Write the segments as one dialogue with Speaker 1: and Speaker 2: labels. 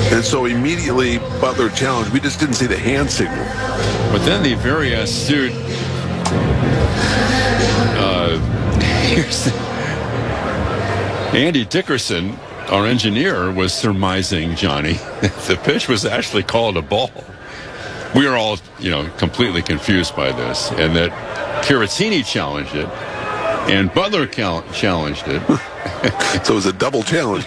Speaker 1: And so immediately Butler challenged. We just didn't see the hand signal.
Speaker 2: But then the very astute Andy Dickerson, our engineer, was surmising, Johnny, the pitch was actually called a ball. We are all, completely confused by this, and that Caratini challenged it, and Butler challenged it.
Speaker 1: So it was a double challenge.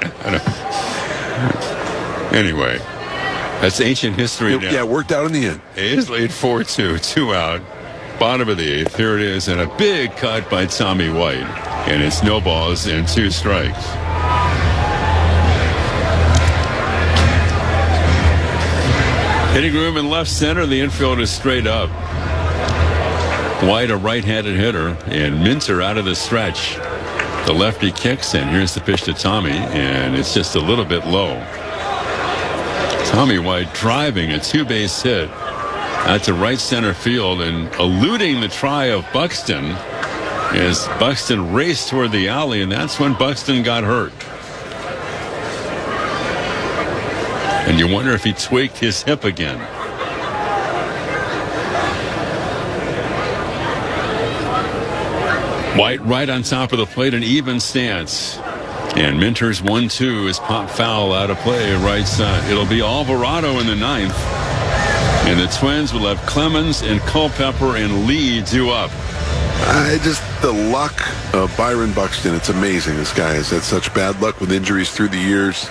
Speaker 2: Anyway, that's ancient history now.
Speaker 1: Yeah, it worked out in the end.
Speaker 2: A's lead 4-2, 2 out, bottom of the 8th. Here it is, and a big cut by Tommy White, and it's no balls and 2 strikes. Hitting room in left center, the infield is straight up. White, a right-handed hitter, and Minter out of the stretch. The lefty kicks, and here's the pitch to Tommy, and it's just a little bit low. Tommy White driving a 2-base hit out to right center field and eluding the try of Buxton as Buxton raced toward the alley, and that's when Buxton got hurt. And you wonder if he tweaked his hip again. White right on top of the plate, an even stance. And Minter's 1-2 is pop foul out of play right side. It'll be Alvarado in the 9th. And the Twins will have Clemens and Culpepper and Lee due up.
Speaker 1: Just the luck of Byron Buxton. It's amazing. This guy has had such bad luck with injuries through the years.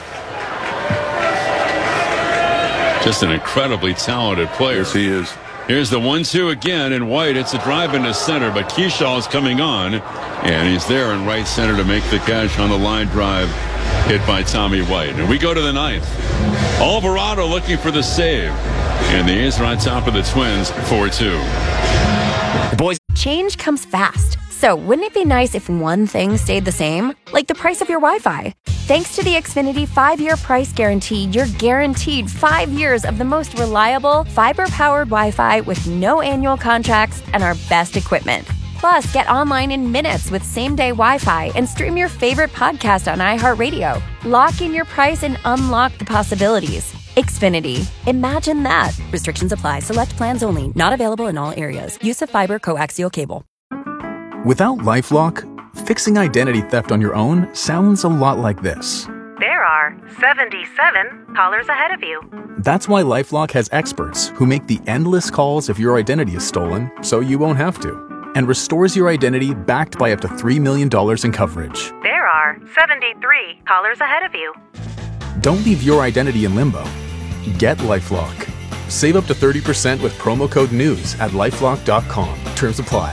Speaker 2: Just an incredibly talented player.
Speaker 1: Yes, he is.
Speaker 2: Here's the 1-2 again, and White. It's a drive into center, but Keyshaw is coming on, and he's there in right center to make the catch on the line drive hit by Tommy White. And we go to the 9th. Alvarado looking for the save, and the A's are on top of the Twins, 4-2.
Speaker 3: Boys.
Speaker 4: Change comes fast. So wouldn't it be nice if one thing stayed the same? Like the price of your Wi-Fi. Thanks to the Xfinity 5-year price guarantee, you're guaranteed 5 years of the most reliable, fiber-powered Wi-Fi with no annual contracts and our best equipment. Plus, get online in minutes with same-day Wi-Fi and stream your favorite podcast on iHeartRadio. Lock in your price and unlock the possibilities. Xfinity. Imagine that. Restrictions apply. Select plans only. Not available in all areas. Use of fiber coaxial cable.
Speaker 5: Without LifeLock, fixing identity theft on your own sounds a lot like this.
Speaker 6: There are 77 callers ahead of you.
Speaker 5: That's why LifeLock has experts who make the endless calls if your identity is stolen, so you won't have to, and restores your identity backed by up to $3 million in coverage.
Speaker 6: There are 73 callers ahead of you.
Speaker 5: Don't leave your identity in limbo. Get LifeLock. Save up to 30% with promo code NEWS at LifeLock.com. Terms apply.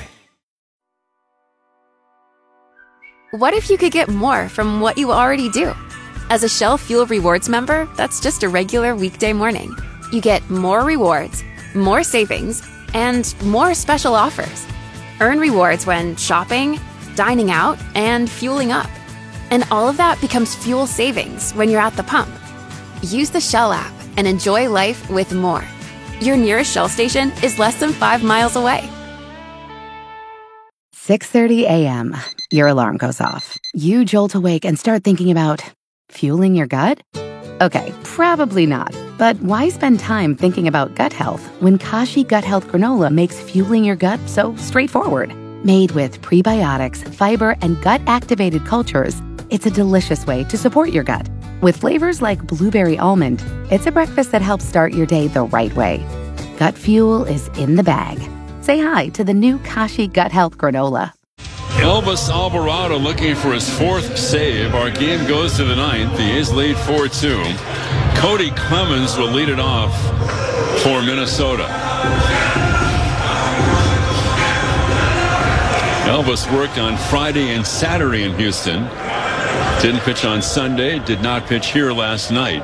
Speaker 7: What if you could get more from what you already do? As a Shell Fuel Rewards member, that's just a regular weekday morning. You get more rewards, more savings, and more special offers. Earn rewards when shopping, dining out, and fueling up. And all of that becomes fuel savings when you're at the pump. Use the Shell app and enjoy life with more. Your nearest Shell station is less than 5 miles away.
Speaker 8: 6:30 a.m. Your alarm goes off. You jolt awake and start thinking about fueling your gut? Okay, probably not. But why spend time thinking about gut health when Kashi Gut Health Granola makes fueling your gut so straightforward? Made with prebiotics, fiber, and gut-activated cultures, it's a delicious way to support your gut. With flavors like blueberry almond, it's a breakfast that helps start your day the right way. Gut fuel is in the bag. Say hi to the new Kashi Gut Health Granola.
Speaker 2: Elvis Alvarado looking for his 4th save. Our game goes to the 9th. The A's lead 4-2. Cody Clemens will lead it off for Minnesota. Elvis worked on Friday and Saturday in Houston. Didn't pitch on Sunday. Did not pitch here last night.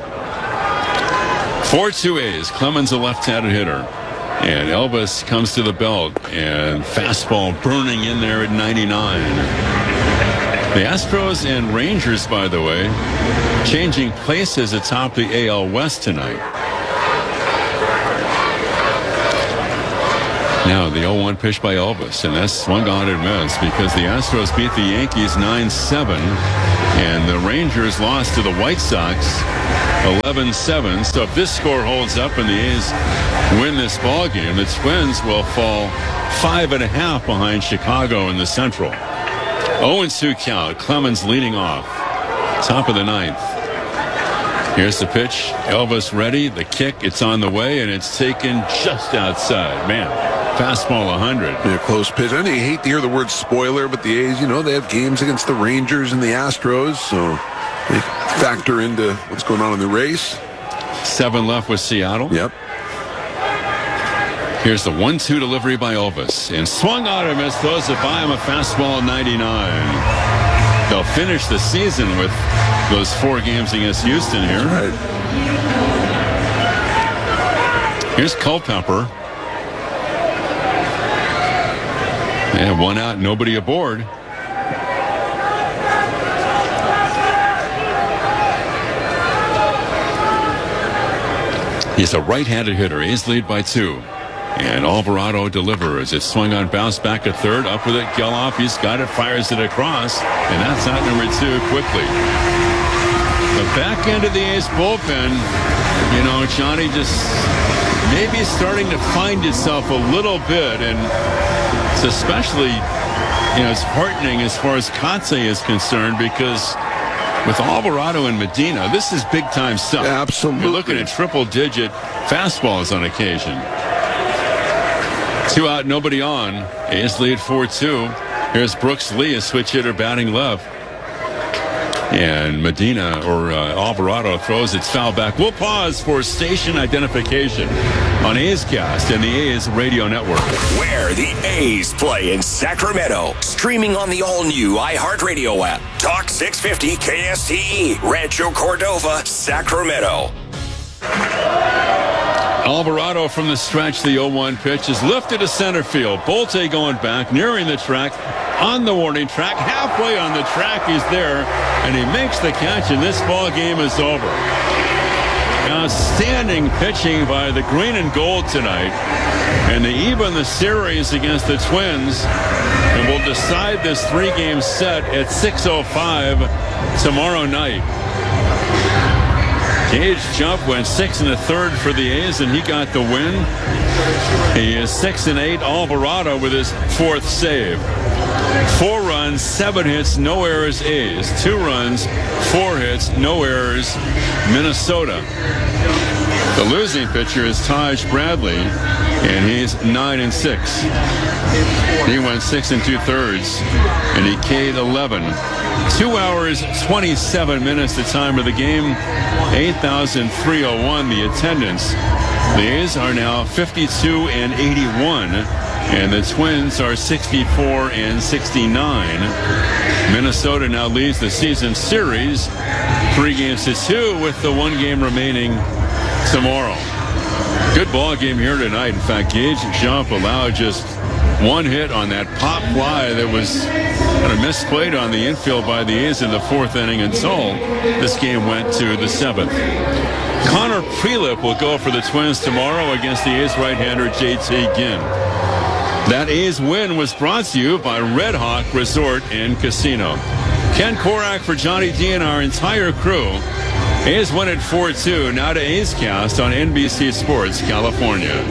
Speaker 2: 4-2 A's. Clemens a left-handed hitter. And Elvis comes to the belt, and fastball burning in there at 99. The Astros and Rangers, by the way, changing places atop the AL West tonight. Now the 0-1 pitch by Elvis, and that's swung on and missed because the Astros beat the Yankees 9-7, and the Rangers lost to the White Sox 11-7. So if this score holds up and the A's win this ball game, the Twins will fall 5.5 behind Chicago in the Central. 0-2 count. Clemens leading off. Top of the ninth. Here's the pitch. Elvis ready. The kick. It's on the way, and it's taken just outside. Man, fastball 100.
Speaker 1: Yeah, close pitch. I know you hate to hear the word spoiler, but the A's, they have games against the Rangers and the Astros, so they factor into what's going on in the race.
Speaker 2: 7 left with Seattle.
Speaker 1: Yep.
Speaker 2: Here's the 1-2 delivery by Elvis. And swung on and missed. Throws it by him. A fastball 99. They'll finish the season with those 4 games against Houston here.
Speaker 1: Right.
Speaker 2: Here's Culpepper. And 1 out, nobody aboard. He's a right-handed hitter. A's lead by 2. And Alvarado delivers. It's swung on, bounce back at third. Up with it, Geloff. He's got it, fires it across. And that's out number 2 quickly. The back end of the A's bullpen, Johnny just maybe starting to find itself a little bit. And it's especially, it's heartening as far as Kotsay is concerned because with Alvarado and Medina, this is big-time stuff.
Speaker 1: Absolutely.
Speaker 2: You're looking at triple-digit fastballs on occasion. 2 out, nobody on. A's lead 4-2. Here's Brooks Lee, a switch hitter batting left. And Medina, or Alvarado, throws its foul back. We'll pause for station identification on A's Cast and the A's Radio Network.
Speaker 3: Where the A's play in Sacramento. Streaming on the all-new iHeartRadio app. Talk 650 KSTE. Rancho Cordova, Sacramento.
Speaker 2: Alvarado from the stretch, the 0-1 pitch is lifted to center field. Bolte going back, nearing the track, on the warning track, halfway on the track, he's there, and he makes the catch, and this ball game is over. Outstanding pitching by the green and gold tonight, and they even the series against the Twins, and will decide this 3-game set at 6:05 tomorrow night. Gage Jump went 6 1/3 for the A's, and he got the win. He is 6-8. Alvarado with his 4th save. 4 runs, 7 hits, no errors, A's. 2 runs, 4 hits, no errors, Minnesota. The losing pitcher is Taj Bradley, and he's 9-6. He went 6 2/3, and he K'd 11. 2 hours, 27 minutes the time of the game. 8,301 the attendance. The A's are now 52-81, and the Twins are 64-69. Minnesota now leads the season series 3-2 with the 1 game remaining tomorrow. Good ball game here tonight. In fact, Gage Jump allowed just 1 hit on that pop fly that was kind of misplayed on the infield by the A's in the 4th inning until this game went to the 7th. Connor Prelip will go for the Twins tomorrow against the A's right-hander JT Ginn. That A's win was brought to you by Red Hawk Resort and Casino. Ken Korak for Johnny D and our entire crew. A's win at 4-2. Now to A's Cast on NBC Sports California.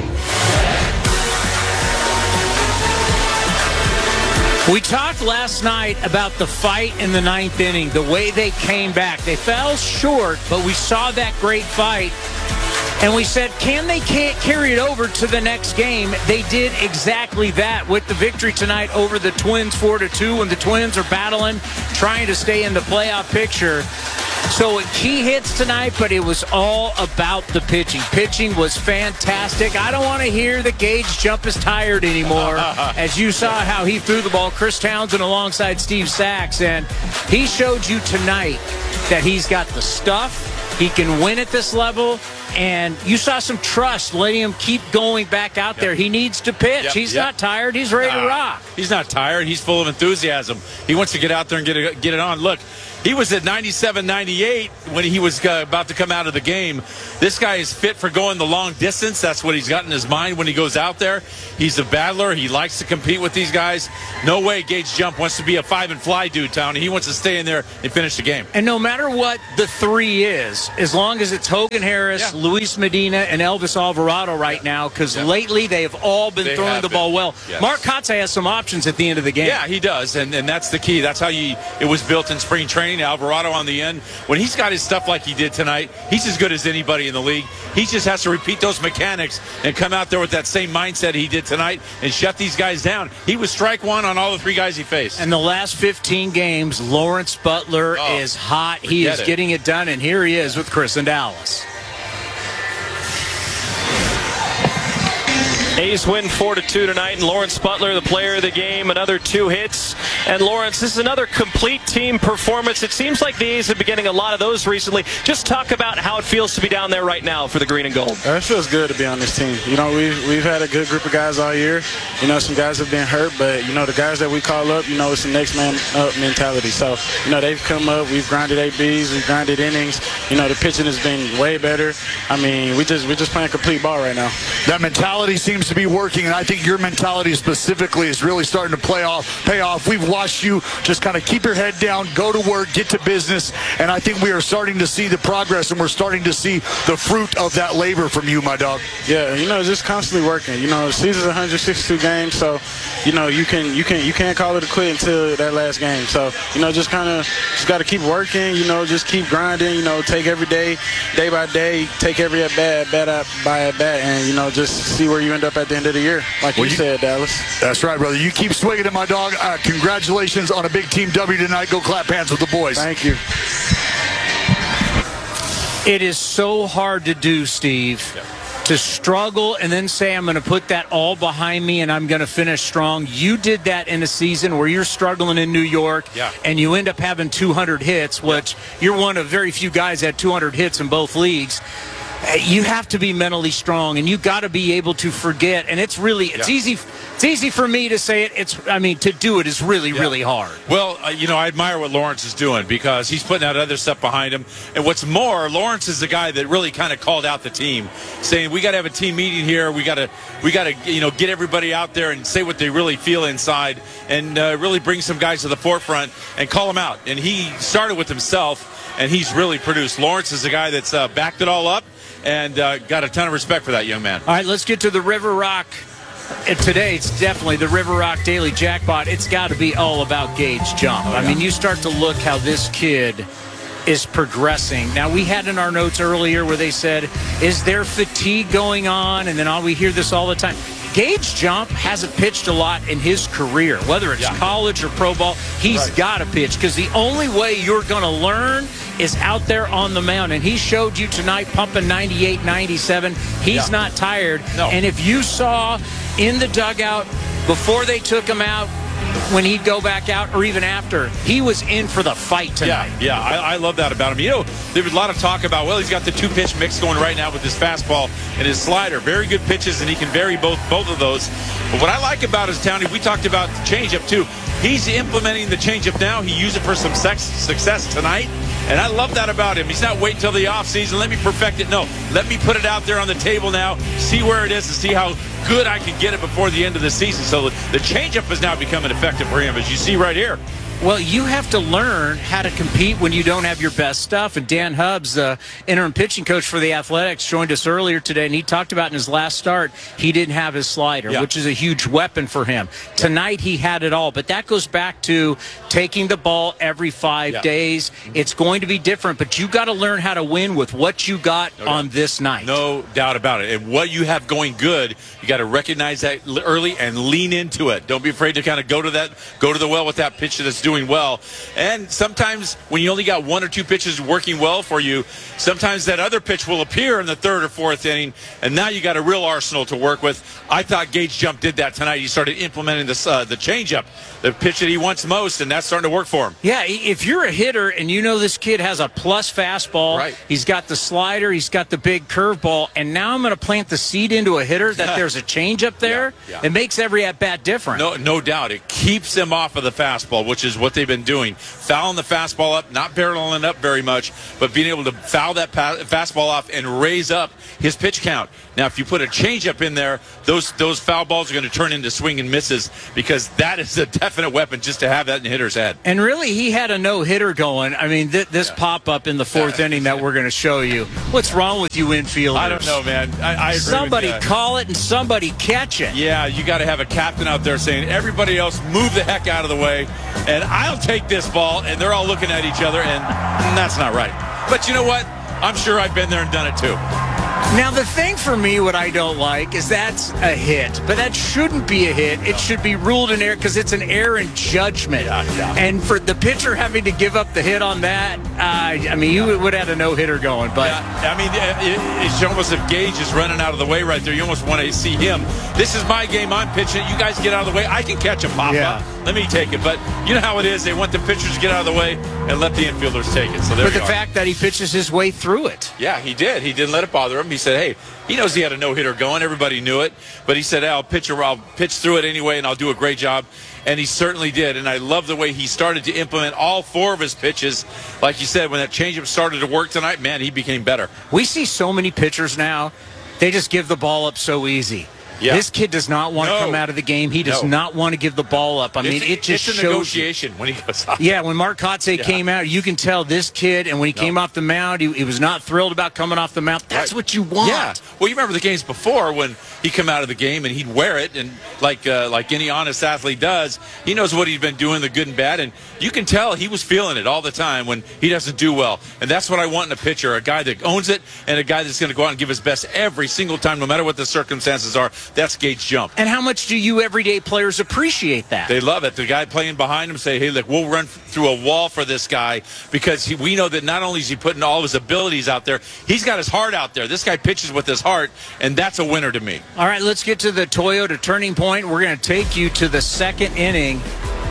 Speaker 9: We talked last night about the fight in the 9th inning, the way they came back. They fell short, but we saw that great fight. And we said, can they carry it over to the next game? They did exactly that with the victory tonight over the Twins 4-2, when the Twins are battling, trying to stay in the playoff picture. So key hits tonight, but it was all about the pitching. Pitching was fantastic. I don't want to hear that Gage Jump is tired anymore. As you saw how he threw the ball, Chris Townsend alongside Steve Sachs, and he showed you tonight that he's got the stuff. He can win at this level, and you saw some trust letting him keep going back out there. He needs to pitch. He's not tired. He's ready to rock.
Speaker 10: He's not tired. He's full of enthusiasm. He wants to get out there and get it on. Look, He was at 97, 98 when he was about to come out of the game. This guy is fit for going the long distance. That's what he's got in his mind when he goes out there. He's a battler. He likes to compete with these guys. No way Gage Jump wants to be a 5-and-fly dude, Tony. He wants to stay in there and finish the game.
Speaker 9: And no matter what the three is, as long as it's Hogan Harris, Luis Medina, and Elvis Alvarado right now, because lately they have all been throwing the ball well.
Speaker 10: Yes.
Speaker 9: Mark Kotze has some options at the end of the game.
Speaker 10: Yeah, he does, and that's the key. That's how it was built in spring training. Alvarado on the end. When he's got his stuff like he did tonight, he's as good as anybody in the league. He just has to repeat those mechanics and come out there with that same mindset he did tonight and shut these guys down. He was strike one on all the three guys he faced.
Speaker 9: And the last 15 games, Lawrence Butler is hot. He is getting it done, and here he is with Chris and Dallas.
Speaker 11: A's win 4-2 tonight, and Lawrence Butler, the player of the game, another 2 hits. And Lawrence, this is another complete team performance. It seems like the A's have been getting a lot of those recently. Just talk about how it feels to be down there right now for the green and gold.
Speaker 12: It feels good to be on this team. You know, we've had a good group of guys all year. You know, some guys have been hurt, but, you know, the guys that we call up, you know, it's a next man up mentality. So, you know, they've come up. We've grinded ABs. We've grinded innings. You know, the pitching has been way better. I mean, we're just playing complete ball right now.
Speaker 13: That mentality seems to be working, and I think your mentality specifically is really starting to pay off. We've watched you just kind of keep your head down, go to work, get to business, and I think we are starting to see the progress, and we're starting to see the fruit of that labor from you, my dog.
Speaker 12: Yeah, you know, just constantly working. You know, the season's 162 games, so, you know, you can't call it a quit until that last game. So, you know, just got to keep working, you know, just keep grinding, you know, take every day by day, take every at bat by at bat, and, you know, just see where you end up at the end of the year, like you said, Dallas.
Speaker 13: That's right, brother. You keep swinging it, my dog. Congratulations on a big team W tonight. Go clap hands with the boys.
Speaker 12: Thank you.
Speaker 9: It is so hard to do, Steve, to struggle and then say I'm going to put that all behind me and I'm going to finish strong. You did that in a season where you're struggling in New York and you end up having 200 hits, which you're one of very few guys that had 200 hits in both leagues. You have to be mentally strong, and you got to be able to forget. And it's easy. It's easy for me to say it. To do it is really hard.
Speaker 10: Well, you know, I admire what Lawrence is doing because he's putting that other stuff behind him. And what's more, Lawrence is the guy that really kind of called out the team, saying we got to have a team meeting here. We got to get everybody out there and say what they really feel inside, and really bring some guys to the forefront and call them out. And he started with himself, and he's really produced. Lawrence is the guy that's backed it all up. And got a ton of respect for that young man.
Speaker 9: All right, let's get to the River Rock. And today, it's definitely the River Rock Daily Jackpot. It's got to be all about Gage Jump. I mean, you start to look how this kid is progressing. Now, we had in our notes earlier where they said, is there fatigue going on? And then we hear this all the time. Gage Jump hasn't pitched a lot in his career, whether it's college or pro ball. He's got to pitch because the only way you're going to learn is out there on the mound. And he showed you tonight pumping 98, 97. He's not tired. No. And if you saw in the dugout before they took him out, when he'd go back out or even after, he was in for the fight tonight.
Speaker 10: Yeah, I love that about him. You know, there was a lot of talk about, well, he's got the 2-pitch mix going right now with his fastball and his slider. Very good pitches, and he can vary both of those. But what I like about his Townie, we talked about the changeup too. He's implementing the changeup now. He used it for some success tonight. And I love that about him. He's not waiting until the offseason. Let me perfect it. No, let me put it out there on the table now, see where it is, and see how good I can get it before the end of the season. So the changeup is now becoming effective for him, as you see right here.
Speaker 9: Well, you have to learn how to compete when you don't have your best stuff. And Dan Hubbs, the interim pitching coach for the Athletics, joined us earlier today, and he talked about in his last start, he didn't have his slider, which is a huge weapon for him. Tonight, he had it all. But that goes back to taking the ball every 5 days. It's going to be different, but you got to learn how to win with what you got on this night.
Speaker 10: No doubt about it. And what you have going good, you got to recognize that early and lean into it. Don't be afraid to kind of go to the well with that pitch that's doing well. And sometimes when you only got 1 or 2 pitches working well for you, sometimes that other pitch will appear in the 3rd or 4th inning, and now you got a real arsenal to work with. I thought Gage Jump did that tonight. He started implementing the changeup, the pitch that he wants most, and that's starting to work for him.
Speaker 9: Yeah, if you're a hitter and you know this kid has a plus fastball, he's got the slider, he's got the big curveball, and now I'm going to plant the seed into a hitter that there's a changeup there. It makes every at-bat different.
Speaker 10: No doubt. It keeps him off of the fastball, which is what they've been doing. Fouling the fastball up, not barreling up very much, but being able to foul that fastball off and raise up his pitch count. Now, if you put a changeup in there, those foul balls are going to turn into swing and misses, because that is a definite weapon just to have that in the hitter's head.
Speaker 9: And really, he had a no-hitter going. I mean, this pop-up in the fourth inning that we're going to show you. What's wrong with you infielders?
Speaker 10: I don't know, man. I agree
Speaker 9: somebody
Speaker 10: with you.
Speaker 9: Call it and somebody catch it.
Speaker 10: Yeah, you got to have a captain out there saying, everybody else move the heck out of the way, and I'll take this ball, and they're all looking at each other, and that's not right. But you know what? I'm sure I've been there and done it too.
Speaker 9: Now, the thing for me, what I don't like, is that's a hit. But that shouldn't be a hit. It should be ruled an error because it's an error in judgment.
Speaker 10: Yeah.
Speaker 9: And for the pitcher having to give up the hit on that, I mean, you would have a no-hitter going. But
Speaker 10: yeah, I mean, it's almost if Gage is running out of the way right there, you almost want to see him. This is my game. I'm pitching. You guys get out of the way. I can catch a pop-up. Let me take it. But you know how it is. They want the pitchers to get out of the way and let the infielders take it. So there
Speaker 9: But the fact that he pitches his way through it.
Speaker 10: Yeah, he did. He didn't let it bother him. He said, hey, he knows he had a no-hitter going. Everybody knew it. But he said, hey, I'll pitch through it anyway, and I'll do a great job. And he certainly did. And I love the way he started to implement all four of his pitches. Like you said, when that changeup started to work tonight, man, he became better.
Speaker 9: We see so many pitchers now, they just give the ball up so easy.
Speaker 10: Yeah.
Speaker 9: This kid does not want to come out of the game. He does not want to give the ball up. I mean, it just
Speaker 10: it's a
Speaker 9: shows
Speaker 10: negotiation when he goes out.
Speaker 9: Yeah, when Mark Kotze came out, you can tell this kid, and when he came off the mound, he was not thrilled about coming off the mound. That's what you want.
Speaker 10: Yeah. Well, you remember the games before when he'd come out of the game and he'd wear it, and like any honest athlete does, he knows what he's been doing, the good and bad, and you can tell he was feeling it all the time when he doesn't do well. And that's what I want in a pitcher, a guy that owns it and a guy that's going to go out and give his best every single time, no matter what the circumstances are. That's Gage Jump.
Speaker 9: And how much do you everyday players appreciate that?
Speaker 10: They love it. The guy playing behind him say, hey, look, we'll run through a wall for this guy, because we know that not only is he putting all of his abilities out there, he's got his heart out there. This guy pitches with his heart, and that's a winner to me.
Speaker 9: All right, let's get to the Toyota Turning Point. We're going to take you to the second inning,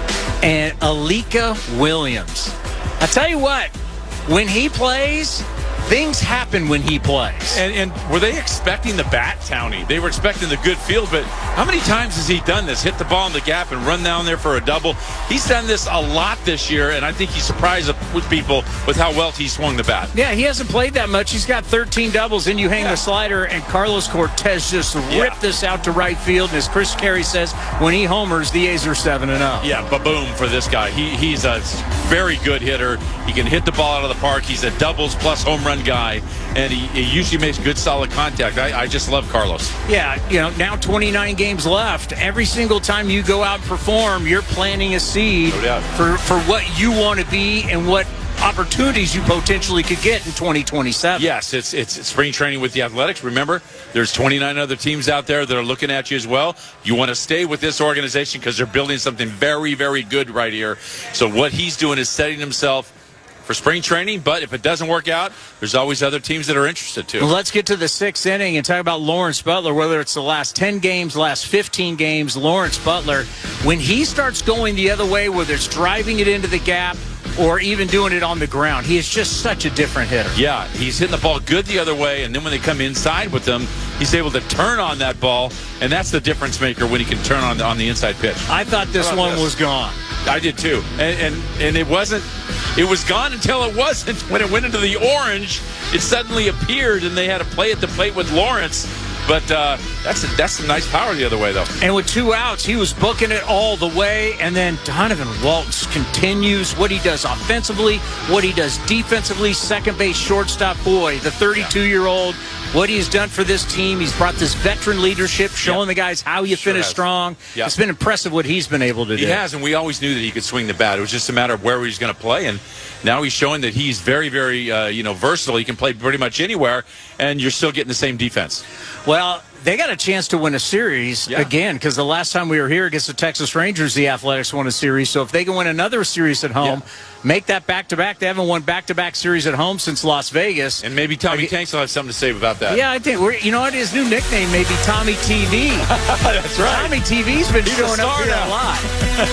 Speaker 9: and Alika Williams. I tell you what, when he plays, things happen when he plays.
Speaker 10: And were they expecting the bat, Townie? They were expecting the good field, but how many times has he done this? Hit the ball in the gap and run down there for a double. He's done this a lot this year, and I think he surprised with people with how well he swung the bat.
Speaker 9: Yeah, he hasn't played that much. He's got 13 doubles, and you hang the slider, and Carlos Cortez just ripped this out to right field. And as Chris Carey says, when he homers, the A's are 7-0.
Speaker 10: Yeah, ba-boom for this guy. He's a very good hitter. He can hit the ball out of the park. He's a doubles plus home run guy, and he usually makes good solid contact. I just love Carlos.
Speaker 9: Yeah, now 29 games left. Every single time you go out and perform, you're planting a seed for what you want to be and what opportunities you potentially could get in 2027.
Speaker 10: Yes, it's spring training with the Athletics. Remember, there's 29 other teams out there that are looking at you as well. You want to stay with this organization because they're building something very, very good right here. So what he's doing is setting himself for spring training, but if it doesn't work out, there's always other teams that are interested too.
Speaker 9: Well, let's get to the sixth inning and talk about Lawrence Butler, whether it's the last 10 games, last 15 games. Lawrence Butler, when he starts going the other way, whether it's driving it into the gap or even doing it on the ground, he is just such a different hitter.
Speaker 10: Yeah, he's hitting the ball good the other way, and then when they come inside with him, he's able to turn on that ball, and that's the difference maker when he can turn on the inside pitch.
Speaker 9: I thought this one was gone.
Speaker 10: I did too, and it wasn't. It was gone until it wasn't. When it went into the orange, it suddenly appeared, and they had to play at the plate with Lawrence. But that's some nice power the other way, though.
Speaker 9: And with 2 outs, he was booking it all the way. And then Donovan Waltz continues what he does offensively, what he does defensively. Second base, shortstop, boy, the 32-year-old. What he's done for this team, he's brought this veteran leadership, showing the guys how you finish strong. Yeah. It's been impressive what he's been able to do.
Speaker 10: He has, and we always knew that he could swing the bat. It was just a matter of where he was going to play, and now he's showing that he's very, very versatile. He can play pretty much anywhere, and you're still getting the same defense.
Speaker 9: Well, they got a chance to win a series again, because the last time we were here against the Texas Rangers, the Athletics won a series. So if they can win another series at home, make that back-to-back. They haven't won back-to-back series at home since Las Vegas.
Speaker 10: And maybe Tommy Tanks will have something to say about that.
Speaker 9: Yeah, I think you know what, his new nickname may be Tommy TV.
Speaker 10: That's right.
Speaker 9: Tommy TV's been showing up here a lot.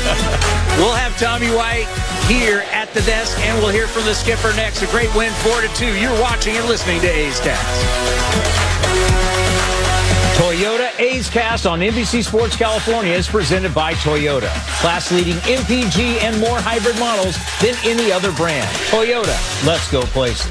Speaker 9: We'll have Tommy White here at the desk, and we'll hear from the skipper next. A great win, 4-2. You're watching and listening to A's Cast. Toyota A's Cast on NBC Sports California is presented by Toyota. Class-leading MPG and more hybrid models than any other brand. Toyota, let's go places.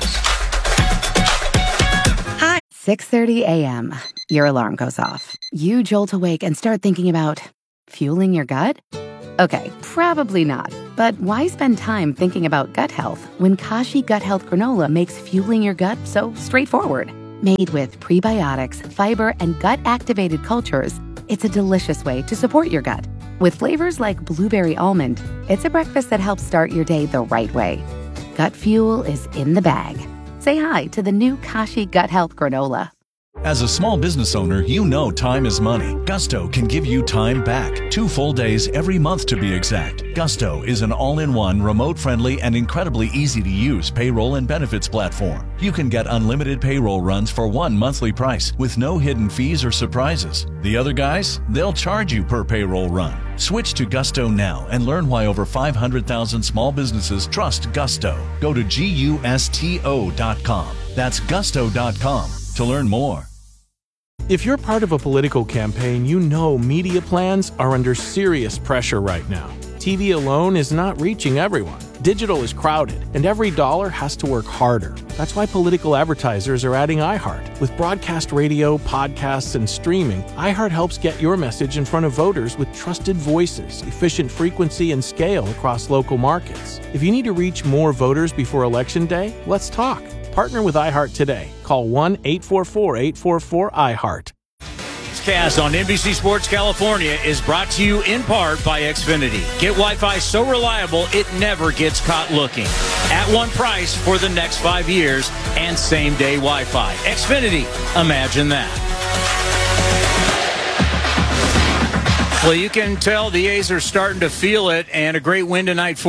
Speaker 8: 6:30 a.m. Your alarm goes off. You jolt awake and start thinking about fueling your gut? Okay, probably not. But why spend time thinking about gut health when Kashi Gut Health Granola makes fueling your gut so straightforward? Made with prebiotics, fiber, and gut-activated cultures, it's a delicious way to support your gut. With flavors like blueberry almond, it's a breakfast that helps start your day the right way. Gut fuel is in the bag. Say hi to the new Kashi Gut Health Granola.
Speaker 14: As a small business owner, you know time is money. Gusto can give you time back. 2 full days every month to be exact. Gusto is an all-in-one, remote-friendly, and incredibly easy-to-use payroll and benefits platform. You can get unlimited payroll runs for one monthly price with no hidden fees or surprises. The other guys, they'll charge you per payroll run. Switch to Gusto now and learn why over 500,000 small businesses trust Gusto. Go to GUSTO.com. That's Gusto.com to learn more.
Speaker 15: If you're part of a political campaign, you know media plans are under serious pressure right now. TV alone is not reaching everyone. Digital is crowded, and every dollar has to work harder. That's why political advertisers are adding iHeart. With broadcast radio, podcasts, and streaming, iHeart helps get your message in front of voters with trusted voices, efficient frequency, and scale across local markets. If you need to reach more voters before Election Day, let's talk. Partner with iHeart today. Call 1-844-844-iHeart.
Speaker 9: Cast on NBC Sports California is brought to you in part by Xfinity. Get Wi-Fi so reliable it never gets caught looking. At one price for the next 5 years and same-day Wi-Fi. Xfinity, imagine that. Well, you can tell the A's are starting to feel it, and a great win tonight,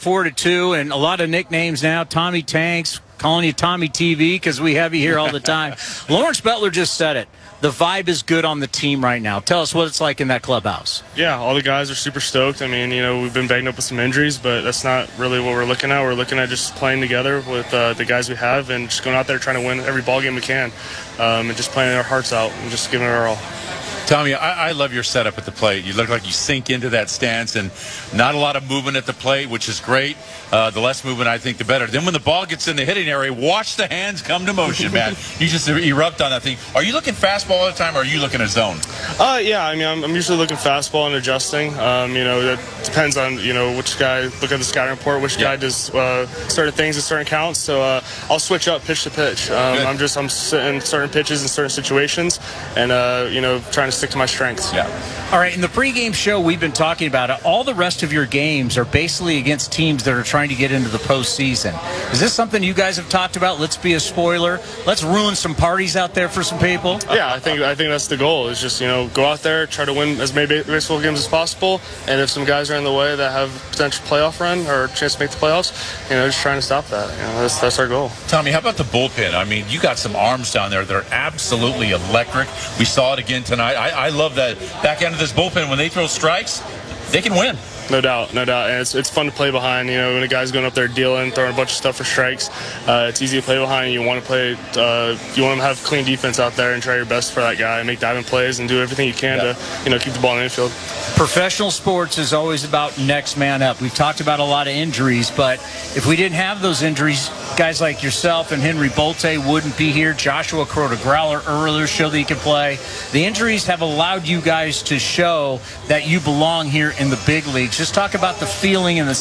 Speaker 9: 4-2, and a lot of nicknames now. Tommy Tanks, calling you Tommy TV because we have you here all the time. Lawrence Butler just said it. The vibe is good on the team right now. Tell us what it's like in that clubhouse.
Speaker 16: Yeah, all the guys are super stoked. I mean, we've been banged up with some injuries, but that's not really what we're looking at. We're looking at just playing together with the guys we have and just going out there trying to win every ball game we can and just playing our hearts out and just giving it our all.
Speaker 10: Tommy, I love your setup at the plate. You look like you sink into that stance and not a lot of movement at the plate, which is great. The less movement, I think, the better. Then when the ball gets in the hitting area, watch the hands come to motion, man. You just erupt on that thing. Are you looking fastball all the time, or are you looking at zone?
Speaker 16: Yeah, I mean, I'm usually looking fastball and adjusting. That depends on, which guy, look at the scouting report, which guy does certain things at certain counts. So I'll switch up pitch to pitch. I'm sitting certain pitches in certain situations and, trying to stick to my strengths.
Speaker 9: Yeah. All right, in the pregame show, we've been talking about it. All the rest of your games are basically against teams that are trying to get into the postseason. Is this something you guys have talked about? Let's be a spoiler. Let's ruin some parties out there for some people.
Speaker 16: Yeah, I think that's the goal. Is just go out there, try to win as many baseball games as possible, and if some guys are in the way that have potential playoff run or a chance to make the playoffs, just trying to stop that. That's our goal.
Speaker 10: Tommy, how about the bullpen? I mean, you got some arms down there that are absolutely electric. We saw it again tonight. I love that back end of this bullpen. When they throw strikes, they can win.
Speaker 16: No doubt. And it's fun to play behind. When a guy's going up there dealing, throwing a bunch of stuff for strikes, it's easy to play behind. You want to play. You want to have clean defense out there and try your best for that guy and make diving plays and do everything you can to keep the ball in the infield.
Speaker 9: Professional sports is always about next man up. We've talked about a lot of injuries, but if we didn't have those injuries, guys like yourself and Henry Bolte wouldn't be here. Joshua Crota-Growler earlier showed that he could play. The injuries have allowed you guys to show that you belong here in the big leagues. Just talk about the feeling and the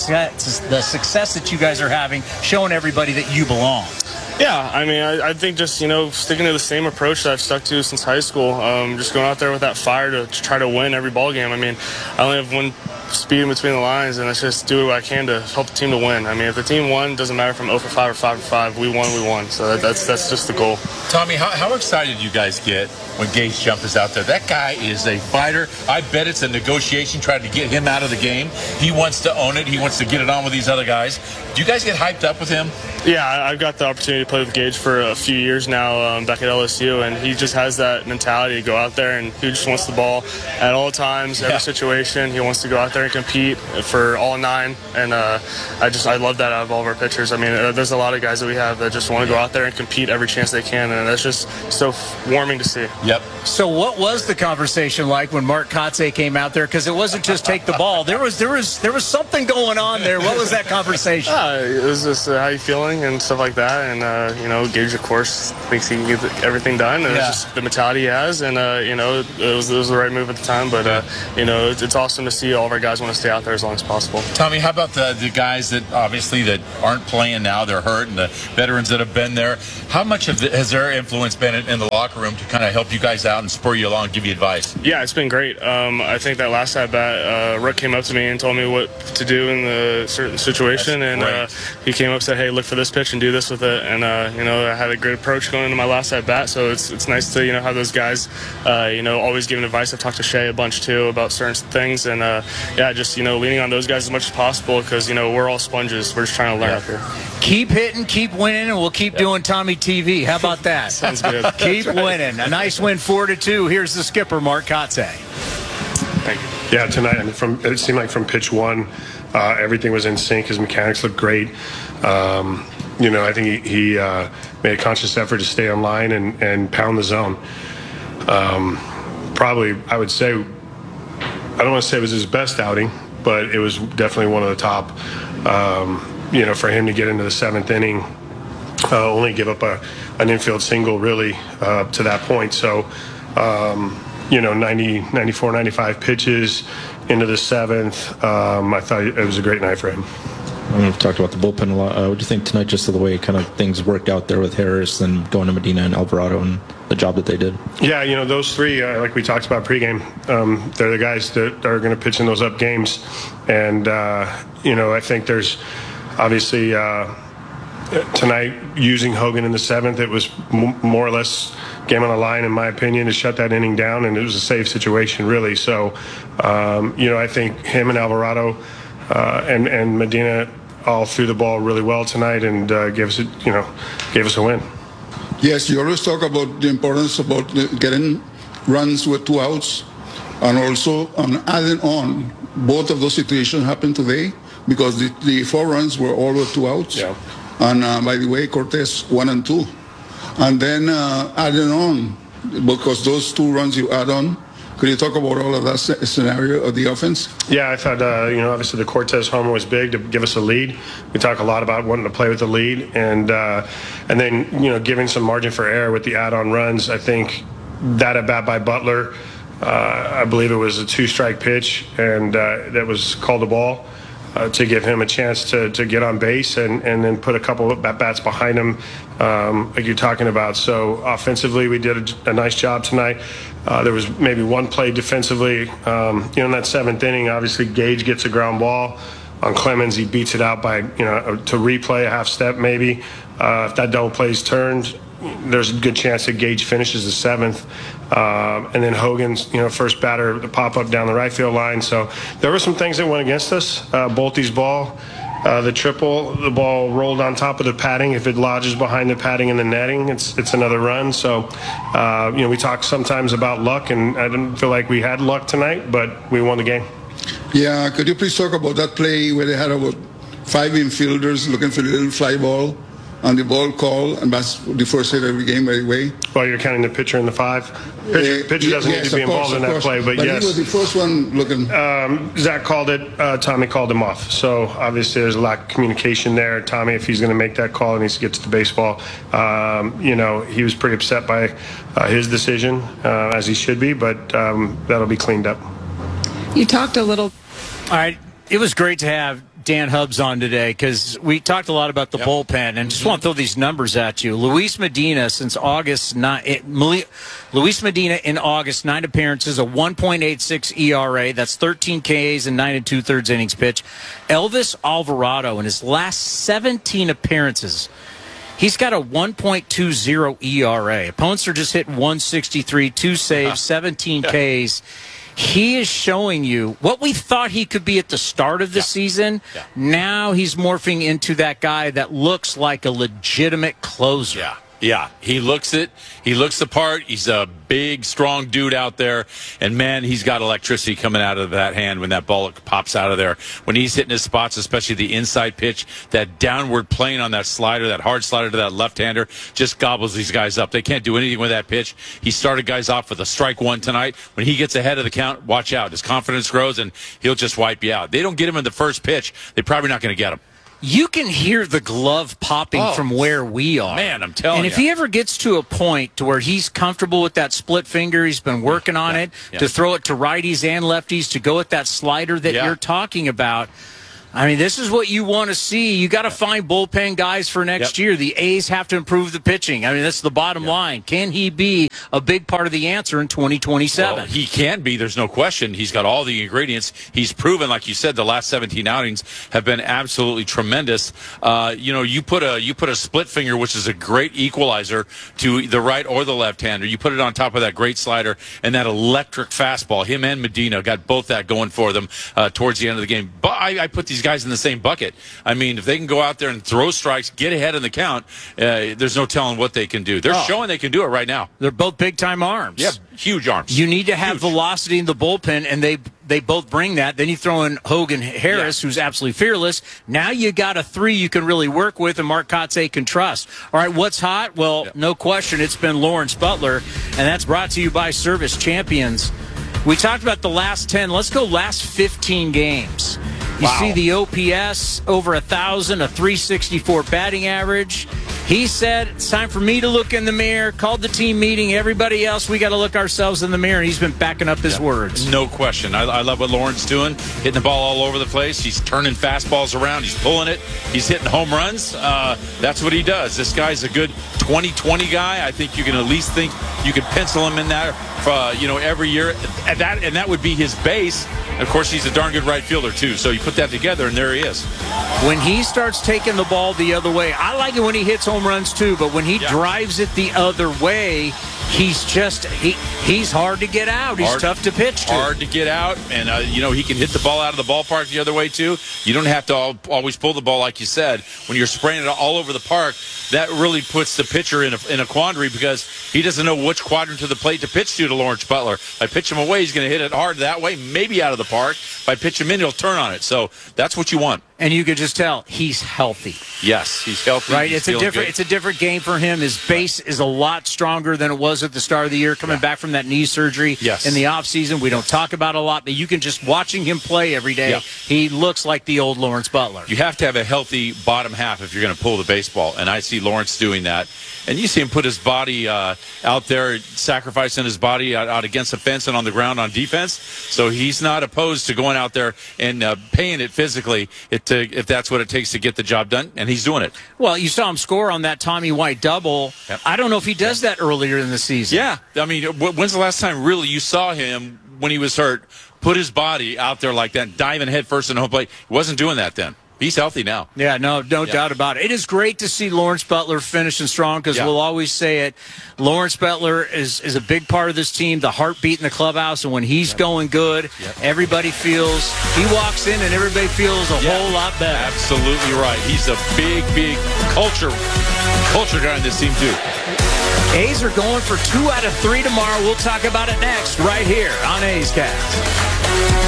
Speaker 9: success that you guys are having, showing everybody that you belong.
Speaker 16: Yeah, I mean, I think just, sticking to the same approach that I've stuck to since high school, just going out there with that fire to try to win every ball game. I mean, I only have one speed in between the lines, and let's just do what I can to help the team to win. I mean, if the team won, doesn't matter if I'm 0 for 5 or 5 for 5. We won. So that's just the goal.
Speaker 10: Tommy, how excited you guys get when Gage Jump is out there? That guy is a fighter. I bet it's a negotiation trying to get him out of the game. He wants to own it. He wants to get it on with these other guys. Do you guys get hyped up with him?
Speaker 16: Yeah, I've got the opportunity to play with Gage for a few years now back at LSU, and he just has that mentality to go out there, and he just wants the ball at all times, every situation. He wants to go out there there and compete for all 9, and I love that out of all of our pitchers. I mean, there's a lot of guys that we have that just want to go out there and compete every chance they can, and that's just so warming to see.
Speaker 17: Yep.
Speaker 9: So what was the conversation like when Mark Kotsay came out there? Because it wasn't just take the ball. There was something going on there. What was that conversation?
Speaker 16: It was just how you feeling and stuff like that, and Gage, of course, thinks he can get everything done, and it's just the mentality he has, and it was the right move at the time, but it's awesome to see all of our guys want to stay out there as long as possible.
Speaker 17: Tommy, how about the guys that obviously that aren't playing now, they're hurt, and the veterans that have been there? How much has their influence been in the locker room to kind of help you guys out and spur you along, give you advice?
Speaker 16: Yeah, it's been great. I think that last at bat, Rook came up to me and told me what to do in the certain situation, and he came up and said, "Hey, look for this pitch and do this with it." And I had a great approach going into my last at bat, so it's nice to have those guys always giving advice. I've talked to Shea a bunch too about certain things, and just leaning on those guys as much as possible, because we're all sponges. We're just trying to learn up here.
Speaker 9: Keep hitting, keep winning, and we'll keep doing Tommy TV. How about that?
Speaker 16: Sounds good.
Speaker 9: Keep winning. A nice win, 4-2. Here's the skipper, Mark Kotsay.
Speaker 16: Thank you.
Speaker 18: Yeah, tonight, it seemed like from pitch 1, everything was in sync. His mechanics looked great. I think he made a conscious effort to stay on line and pound the zone. Probably, I would say, I don't want to say it was his best outing, but it was definitely one of the top. For him to get into the 7th inning, only give up an infield single really to that point. So, 90, 94, 95 pitches into the 7th. I thought it was a great night for him.
Speaker 19: We've talked about the bullpen a lot. What do you think tonight, just the way kind of things worked out there with Harris and going to Medina and Alvarado and the job that they did?
Speaker 18: Yeah, those 3, like we talked about pregame, they're the guys that are going to pitch in those up games. And, I think there's obviously tonight using Hogan in the 7th, it was more or less game on the line, in my opinion, to shut that inning down, and it was a safe situation, really. So, I think him and Alvarado and Medina all threw the ball really well tonight and gave us a win.
Speaker 20: Yes, you always talk about the importance about getting runs with 2 outs, and also on adding on. Both of those situations happened today because the 4 runs were all with 2 outs.
Speaker 18: Yeah.
Speaker 20: And by the way, Cortez 1 and 2, and then adding on, because those 2 runs you add on. Could you talk about all of that scenario of the offense?
Speaker 18: Yeah, I thought, obviously the Cortez homer was big to give us a lead. We talk a lot about wanting to play with the lead, and then, giving some margin for error with the add-on runs. I think that at bat by Butler, I believe it was a 2-strike pitch, and that was called a ball to give him a chance to get on base and then put a couple of at-bats behind him, like you're talking about. So offensively, we did a nice job tonight. There was maybe one play defensively. In that 7th inning, obviously Gage gets a ground ball on Clemens. He beats it out by, to replay a half step maybe. If that double play's turned, there's a good chance that Gage finishes the 7th. And then Hogan's, first batter, the pop-up down the right field line. So there were some things that went against us. Bolte's ball, the triple, the ball rolled on top of the padding. If it lodges behind the padding in the netting, it's another run. So, we talk sometimes about luck, and I didn't feel like we had luck tonight, but we won the game.
Speaker 20: Yeah, could you please talk about that play where they had about 5 infielders looking for the little fly ball on the ball call, and that's the first hit of the game, by the way.
Speaker 18: Well, you're counting the pitcher in the 5. Pitcher doesn't need to be involved in that play, but yes.
Speaker 20: He was the first one looking.
Speaker 18: Zach called it. Tommy called him off. So obviously there's a lack of communication there. Tommy, if he's going to make that call, needs to get to the baseball. He was pretty upset by his decision, as he should be, but that'll be cleaned up.
Speaker 21: You talked a little.
Speaker 9: All right. It was great to have Dan Hubbs on today because we talked a lot about the bullpen, and just want to throw these numbers at you. Luis Medina since August, Luis Medina in August, 9 appearances, a 1.86 ERA. That's 13 Ks and 9 2/3 innings pitched. Elvis Alvarado in his last 17 appearances, he's got a 1.20 ERA. Opponents are just hitting 163, 2 saves, 17 Ks. He is showing you what we thought he could be at the start of the season. Now he's morphing into that guy that looks like a legitimate closer.
Speaker 10: Yeah, he looks it. He looks the part. He's a big, strong dude out there. And, man, he's got electricity coming out of that hand when that ball pops out of there. When he's hitting his spots, especially the inside pitch, that downward plane on that slider, that hard slider to that left-hander, just gobbles these guys up. They can't do anything with that pitch. He started guys off with a strike one tonight. When he gets ahead of the count, watch out. His confidence grows, and he'll just wipe you out. They don't get him in the first pitch, they're probably not going to get him.
Speaker 9: You can hear the glove popping from where we are.
Speaker 10: Man, I'm telling you.
Speaker 9: And if he ever gets to a point to where he's comfortable with that split finger, he's been working on it to throw it to righties and lefties, to go at that slider that you're talking about. I mean, this is what you want to see. You got to find bullpen guys for next year. The A's have to improve the pitching. I mean, that's the bottom line. Can he be a big part of the answer in 2027?
Speaker 10: Well, he can be. There's no question. He's got all the ingredients. He's proven, like you said, the last 17 outings have been absolutely tremendous. You put a split finger, which is a great equalizer, to the right or the left-hander. You put it on top of that great slider and that electric fastball. Him and Medina got both that going for them towards the end of the game. But I put these guys in the same bucket. I mean, if they can go out there and throw strikes, get ahead in the count, there's no telling what they can do. They're showing they can do it right now.
Speaker 9: They're both big-time arms.
Speaker 10: Yeah, huge arms.
Speaker 9: You need to have velocity in the bullpen, and they both bring that. Then you throw in Hogan Harris, who's absolutely fearless. Now you got a three you can really work with, and Mark Kotsay can trust. All right, what's hot? Well, no question, it's been Lawrence Butler, and that's brought to you by Service Champions. We talked about the last 10. Let's go last 15 games. You see the OPS over 1,000, a 364 batting average. He said, it's time for me to look in the mirror, called the team meeting. Everybody else, we got to look ourselves in the mirror. And he's been backing up his words.
Speaker 10: No question. I love what Lawrence doing, hitting the ball all over the place. He's turning fastballs around. He's pulling it. He's hitting home runs. That's what he does. This guy's a good 20-20 guy. I think you can at least think you could pencil him in there every year. And that would be his base. Of course, he's a darn good right fielder, too. So you put that together, and there he is.
Speaker 9: When he starts taking the ball the other way, I like it when he hits home runs, too. But when he drives it the other way, he's just he's hard to get out. He's tough to pitch to.
Speaker 10: Hard to get out, and he can hit the ball out of the ballpark the other way too. You don't have to always pull the ball, like you said. When you're spraying it all over the park, that really puts the pitcher in a quandary, because he doesn't know which quadrant to the plate to pitch to Lawrence Butler. If I pitch him away, he's going to hit it hard that way, maybe out of the park. If I pitch him in, he'll turn on it. So that's what you want.
Speaker 9: And you could just tell he's healthy.
Speaker 10: Yes, he's healthy.
Speaker 9: Right,
Speaker 10: it's
Speaker 9: a different game for him. His base is a lot stronger than it was at the start of the year, coming back from that knee surgery in the offseason. We don't talk about it a lot, but you can just watching him play every day. He looks like the old Lawrence Butler.
Speaker 10: You have to have a healthy bottom half if you're going to pull the baseball, and I see Lawrence doing that. And you see him put his body out there, sacrificing his body out against the fence and on the ground on defense. So he's not opposed to going out there and paying it physically if that's what it takes to get the job done, and he's doing it.
Speaker 9: Well, you saw him score on that Tommy White double. I don't know if he does that earlier in the season.
Speaker 10: Yeah. I mean, when's the last time really you saw him, when he was hurt, put his body out there like that, diving head first in the home plate? He wasn't doing that then. He's healthy now.
Speaker 9: Yeah, no doubt about it. It is great to see Lawrence Butler finishing strong, because we'll always say it. Lawrence Butler is a big part of this team, the heartbeat in the clubhouse, and when he's going good, everybody feels, he walks in and everybody feels a whole lot better.
Speaker 10: Absolutely right. He's a big culture guy in this team, too.
Speaker 9: A's are going for 2 out of 3 tomorrow. We'll talk about it next, right here on A's Cast.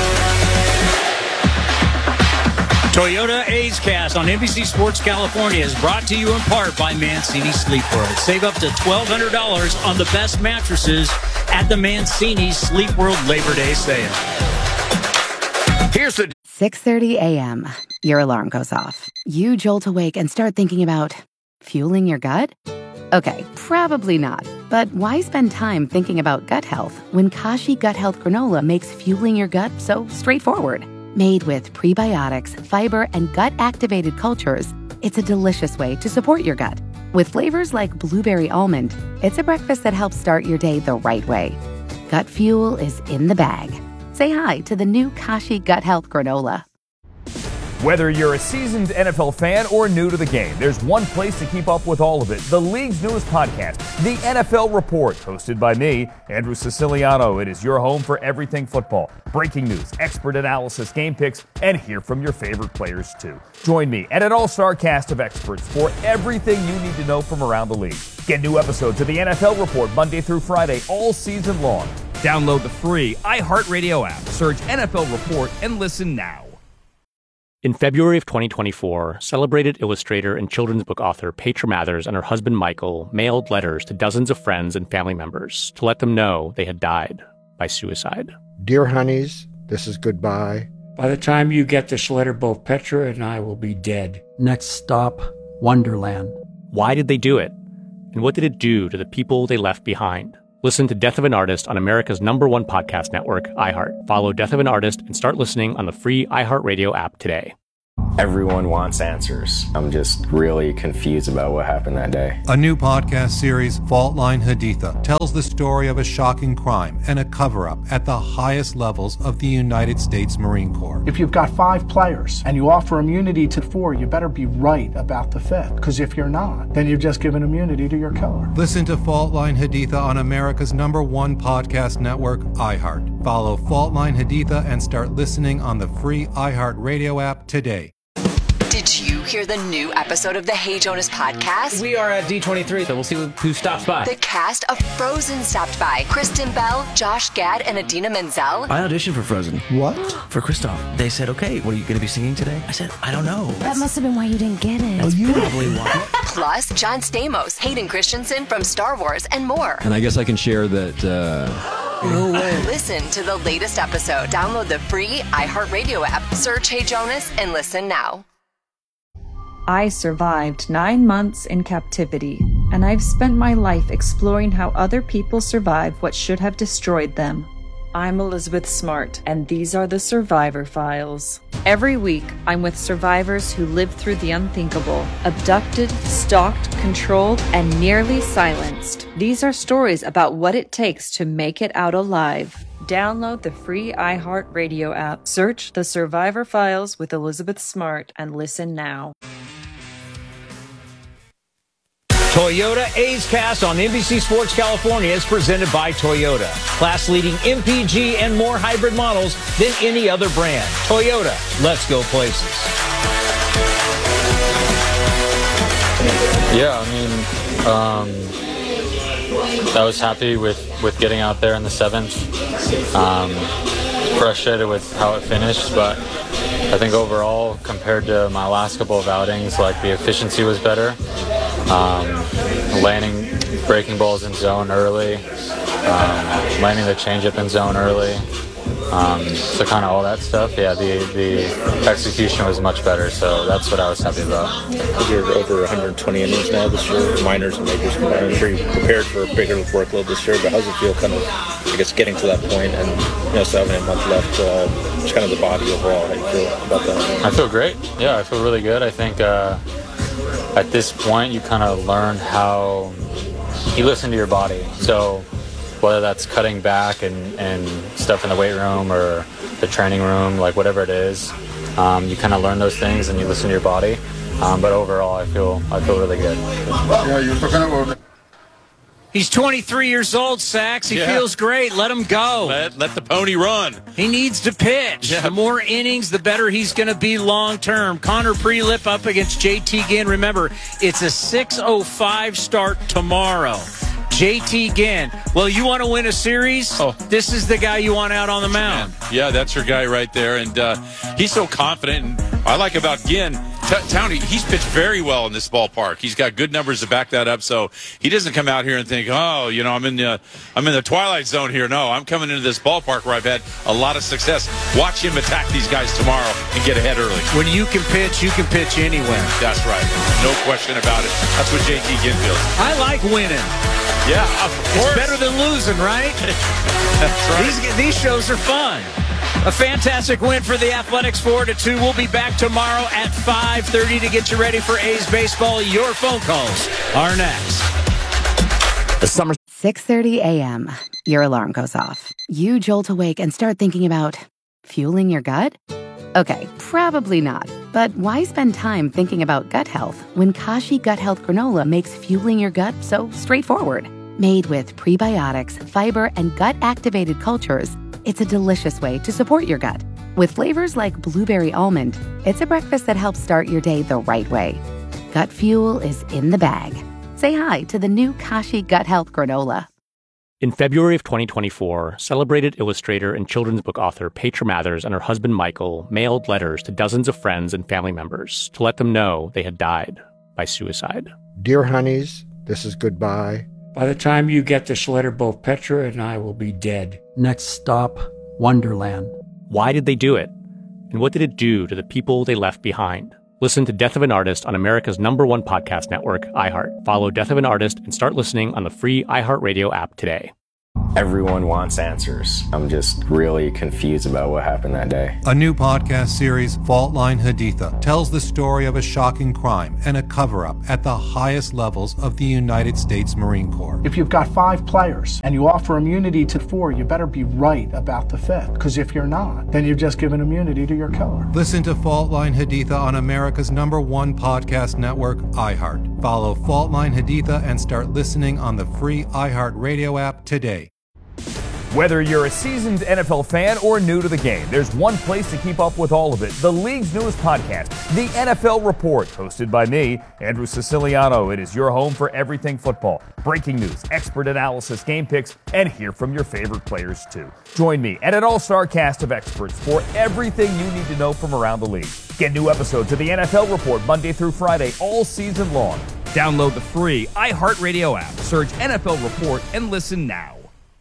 Speaker 9: Toyota A's Cast on NBC Sports California is brought to you in part by Mancini Sleep World. Save up to $1,200 on the best mattresses at the Mancini Sleep World Labor Day sale.
Speaker 8: Here's the 6:30 a.m. Your alarm goes off. You jolt awake and start thinking about fueling your gut? Okay, probably not. But why spend time thinking about gut health when Kashi Gut Health Granola makes fueling your gut so straightforward? Made with prebiotics, fiber, and gut-activated cultures, it's a delicious way to support your gut. With flavors like blueberry almond, it's a breakfast that helps start your day the right way. Gut fuel is in the bag. Say hi to the new Kashi Gut Health Granola.
Speaker 4: Whether you're a seasoned NFL fan or new to the game, there's one place to keep up with all of it. The league's newest podcast, The NFL Report, hosted by me, Andrew Siciliano. It is your home for everything football. Breaking news, expert analysis, game picks, and hear from your favorite players too. Join me and an all-star cast of experts for everything you need to know from around the league. Get new episodes of The NFL Report Monday through Friday all season long.
Speaker 22: Download the free iHeartRadio app. Search NFL Report and listen now.
Speaker 23: In February of 2024, celebrated illustrator and children's book author Petra Mathers and her husband Michael mailed letters to dozens of friends and family members to let them know they had died by suicide.
Speaker 24: Dear honeys, this is goodbye.
Speaker 25: By the time you get this letter, both Petra and I will be dead.
Speaker 26: Next stop, Wonderland.
Speaker 23: Why did they do it? And what did it do to the people they left behind? Listen to Death of an Artist on America's #1 podcast network, iHeart. Follow Death of an Artist and start listening on the free iHeartRadio app today.
Speaker 27: Everyone wants answers. I'm just really confused about what happened that day.
Speaker 28: A new podcast series, Fault Line Haditha, tells the story of a shocking crime and a cover-up at the highest levels of the United States Marine Corps.
Speaker 29: If you've got 5 players and you offer immunity to 4, you better be right about the 5th. Because if you're not, then you've just given immunity to your killer.
Speaker 28: Listen to Fault Line Haditha on America's #1 podcast network, iHeart. Follow Fault Line Haditha and start listening on the free iHeartRadio app today.
Speaker 30: Did you hear the new episode of the Hey Jonas podcast?
Speaker 9: We are at D23, so we'll see who stops by.
Speaker 30: The cast of Frozen stopped by. Kristen Bell, Josh Gad, and Idina Menzel.
Speaker 31: I auditioned for Frozen.
Speaker 29: What?
Speaker 31: For Kristoff. They said, okay, what are you going to be singing today? I said, I don't know.
Speaker 32: That must have been why you didn't get it.
Speaker 31: That's probably why.
Speaker 30: Plus, John Stamos, Hayden Christensen from Star Wars, and more.
Speaker 33: And I guess I can share that...
Speaker 30: No way. Listen to the latest episode. Download the free iHeartRadio app. Search Hey Jonas and listen now.
Speaker 34: I survived 9 months in captivity, and I've spent my life exploring how other people survive what should have destroyed them. I'm Elizabeth Smart, and these are the Survivor Files. Every week, I'm with survivors who lived through the unthinkable, abducted, stalked, controlled, and nearly silenced. These are stories about what it takes to make it out alive. Download the free iHeartRadio app. Search The Survivor Files with Elizabeth Smart and listen now.
Speaker 9: Toyota A's Cast on NBC Sports California is presented by Toyota. Class-leading MPG and more hybrid models than any other brand. Toyota, let's go places.
Speaker 35: Yeah, I mean, I was happy with getting out there in the 7th. Frustrated with how it finished, but I think overall, compared to my last couple of outings, like the efficiency was better. Landing breaking balls in zone early, landing the changeup in zone early. So kind of all that stuff. Yeah, the execution was much better, so that's what I was happy about.
Speaker 19: You're over 120 innings now this year, minors and majors combined. I'm sure you prepared for a bigger workload this year, but how's it feel kind of, I guess, getting to that point and, still having a month left, just kind of the body overall, how you feel about that?
Speaker 35: I feel great. Yeah, I feel really good. I think at this point you kind of learn how you listen to your body. So whether that's cutting back and stuff in the weight room or the training room, like whatever it is, you kind of learn those things and you listen to your body. But overall, I feel really good.
Speaker 29: Yeah, you're talking about.
Speaker 9: He's 23 years old, Sax. He feels great. Let him go.
Speaker 10: Let the pony run.
Speaker 9: He needs to pitch. Yeah. The more innings, the better he's going to be long term. Connor Prelip up against JT Ginn. Remember, it's a 6:05 start tomorrow. JT Ginn. Well, you want to win a series? Oh. This is the guy you want out on the mound.
Speaker 10: Yeah, that's your guy right there. And he's so confident. And I like about Ginn, Townie, he's pitched very well in this ballpark. He's got good numbers to back that up. So he doesn't come out here and think, oh, I'm in the twilight zone here. No, I'm coming into this ballpark where I've had a lot of success. Watch him attack these guys tomorrow and get ahead early.
Speaker 9: When you can pitch anywhere.
Speaker 10: That's right. No question about it. That's what JT Ginn feels.
Speaker 9: I like winning.
Speaker 10: Yeah, of course.
Speaker 9: It's better than losing, right?
Speaker 10: That's right.
Speaker 9: These shows are fun. A fantastic win for the Athletics, 4-2. We'll be back tomorrow at 5:30 to get you ready for A's baseball. Your phone calls are next.
Speaker 8: The summer 6:30 a.m. Your alarm goes off. You jolt awake and start thinking about fueling your gut? Okay, probably not. But why spend time thinking about gut health when Kashi Gut Health Granola makes fueling your gut so straightforward? Made with prebiotics, fiber, and gut-activated cultures, it's a delicious way to support your gut. With flavors like blueberry almond, it's a breakfast that helps start your day the right way. Gut fuel is in the bag. Say hi to the new Kashi Gut Health Granola.
Speaker 23: In February of 2024, celebrated illustrator and children's book author Petra Mathers and her husband Michael mailed letters to dozens of friends and family members to let them know they had died by suicide.
Speaker 24: Dear honeys, this is goodbye.
Speaker 25: By the time you get this letter, both Petra and I will be dead.
Speaker 26: Next stop, Wonderland.
Speaker 23: Why did they do it? And what did it do to the people they left behind? Listen to Death of an Artist on America's #1 podcast network, iHeart. Follow Death of an Artist and start listening on the free iHeartRadio app today.
Speaker 27: Everyone wants answers. I'm just really confused about what happened that day.
Speaker 28: A new podcast series, Fault Line Haditha, tells the story of a shocking crime and a cover-up at the highest levels of the United States Marine Corps.
Speaker 29: If you've got 5 players and you offer immunity to 4, you better be right about the 5th. Because if you're not, then you've just given immunity to your killer.
Speaker 28: Listen to Fault Line Haditha on America's #1 podcast network, iHeart. Follow Fault Line Haditha and start listening on the free iHeartRadio app today.
Speaker 4: Whether you're a seasoned NFL fan or new to the game, there's one place to keep up with all of it. The league's newest podcast, The NFL Report, hosted by me, Andrew Siciliano. It is your home for everything football. Breaking news, expert analysis, game picks, and hear from your favorite players too. Join me and an all-star cast of experts for everything you need to know from around the league. Get new episodes of The NFL Report Monday through Friday all season long.
Speaker 22: Download the free iHeartRadio app. Search NFL Report and listen now.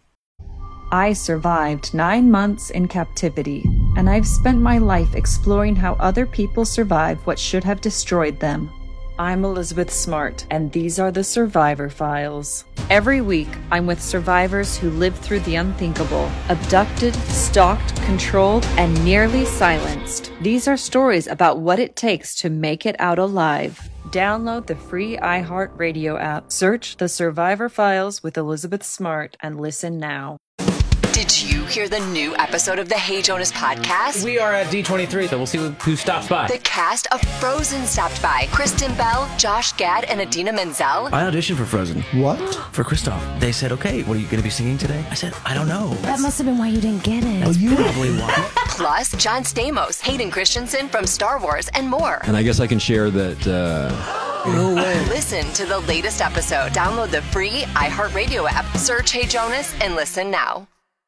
Speaker 34: I survived 9 months in captivity, and I've spent my life exploring how other people survived what should have destroyed them. I'm Elizabeth Smart, and these are the Survivor Files. Every week, I'm with survivors who lived through the unthinkable, abducted, stalked, controlled, and nearly silenced. These are stories about what it takes to make it out alive. Download the free iHeartRadio app, search The Survivor Files with Elizabeth Smart, and listen now.
Speaker 30: Did you hear the new episode of the Hey Jonas podcast?
Speaker 1: We are at D23, so we'll see who stops by.
Speaker 30: The cast of Frozen stopped by. Kristen Bell, Josh Gad, and Idina Menzel.
Speaker 31: I auditioned for Frozen.
Speaker 26: What?
Speaker 31: For Kristoff. They said, okay, what are you going to be singing today? I said, I don't know.
Speaker 2: That must have been why you didn't get it.
Speaker 31: That's probably why.
Speaker 30: Plus, John Stamos, Hayden Christensen from Star Wars, and more.
Speaker 3: And I guess I can share that...
Speaker 30: No way. Listen to the latest episode. Download the free iHeartRadio app. Search Hey Jonas and listen now.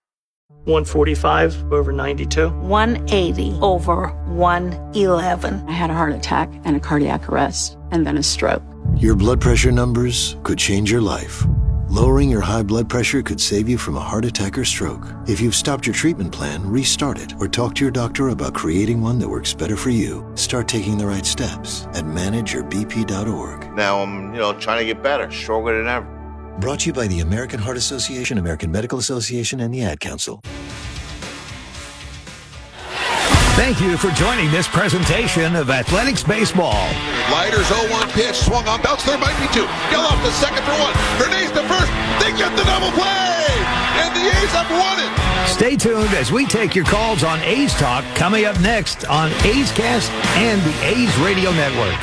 Speaker 5: 145 over 92.
Speaker 2: 180 over 111. I had a heart attack and a cardiac arrest and then a stroke.
Speaker 6: Your blood pressure numbers could change your life. Lowering your high blood pressure could save you from a heart attack or stroke. If you've stopped your treatment plan, restart it or talk to your doctor about creating one that works better for you. Start taking the right steps at manageyourbp.org.
Speaker 7: Now I'm, trying to get better, stronger than ever.
Speaker 6: Brought to you by the American Heart Association, American Medical Association, and the Ad Council.
Speaker 11: Thank you for joining this presentation of Athletics Baseball.
Speaker 12: Leiter's 0-1 pitch, swung on, bounce, there might be 2. Gelof to second for 1. Hernandez to first, they get the double play! And the A's have won it!
Speaker 11: Stay tuned as we take your calls on A's Talk, coming up next on A's Cast and the A's Radio Network.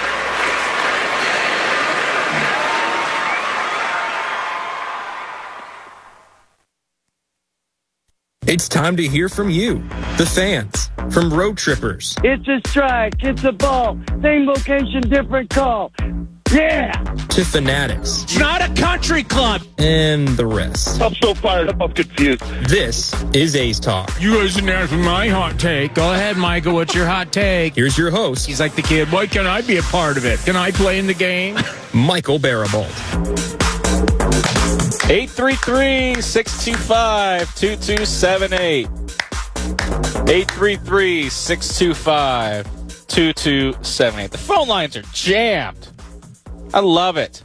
Speaker 13: It's time to hear from you, the fans, from road trippers.
Speaker 14: It's a strike, it's a ball, same location, different call. Yeah!
Speaker 13: To fanatics.
Speaker 9: It's not a country club!
Speaker 13: And the rest.
Speaker 12: I'm so fired up, I'm confused.
Speaker 13: This is A's Talk.
Speaker 9: You guys didn't ask me my hot take. Go ahead, Michael, what's your hot take?
Speaker 13: Here's your host.
Speaker 9: He's like the kid, why can't I be a part of it? Can I play in the game?
Speaker 13: Michael Barabalt.
Speaker 10: 833-625-2278. 833-625-2278. The phone lines are jammed. I love it.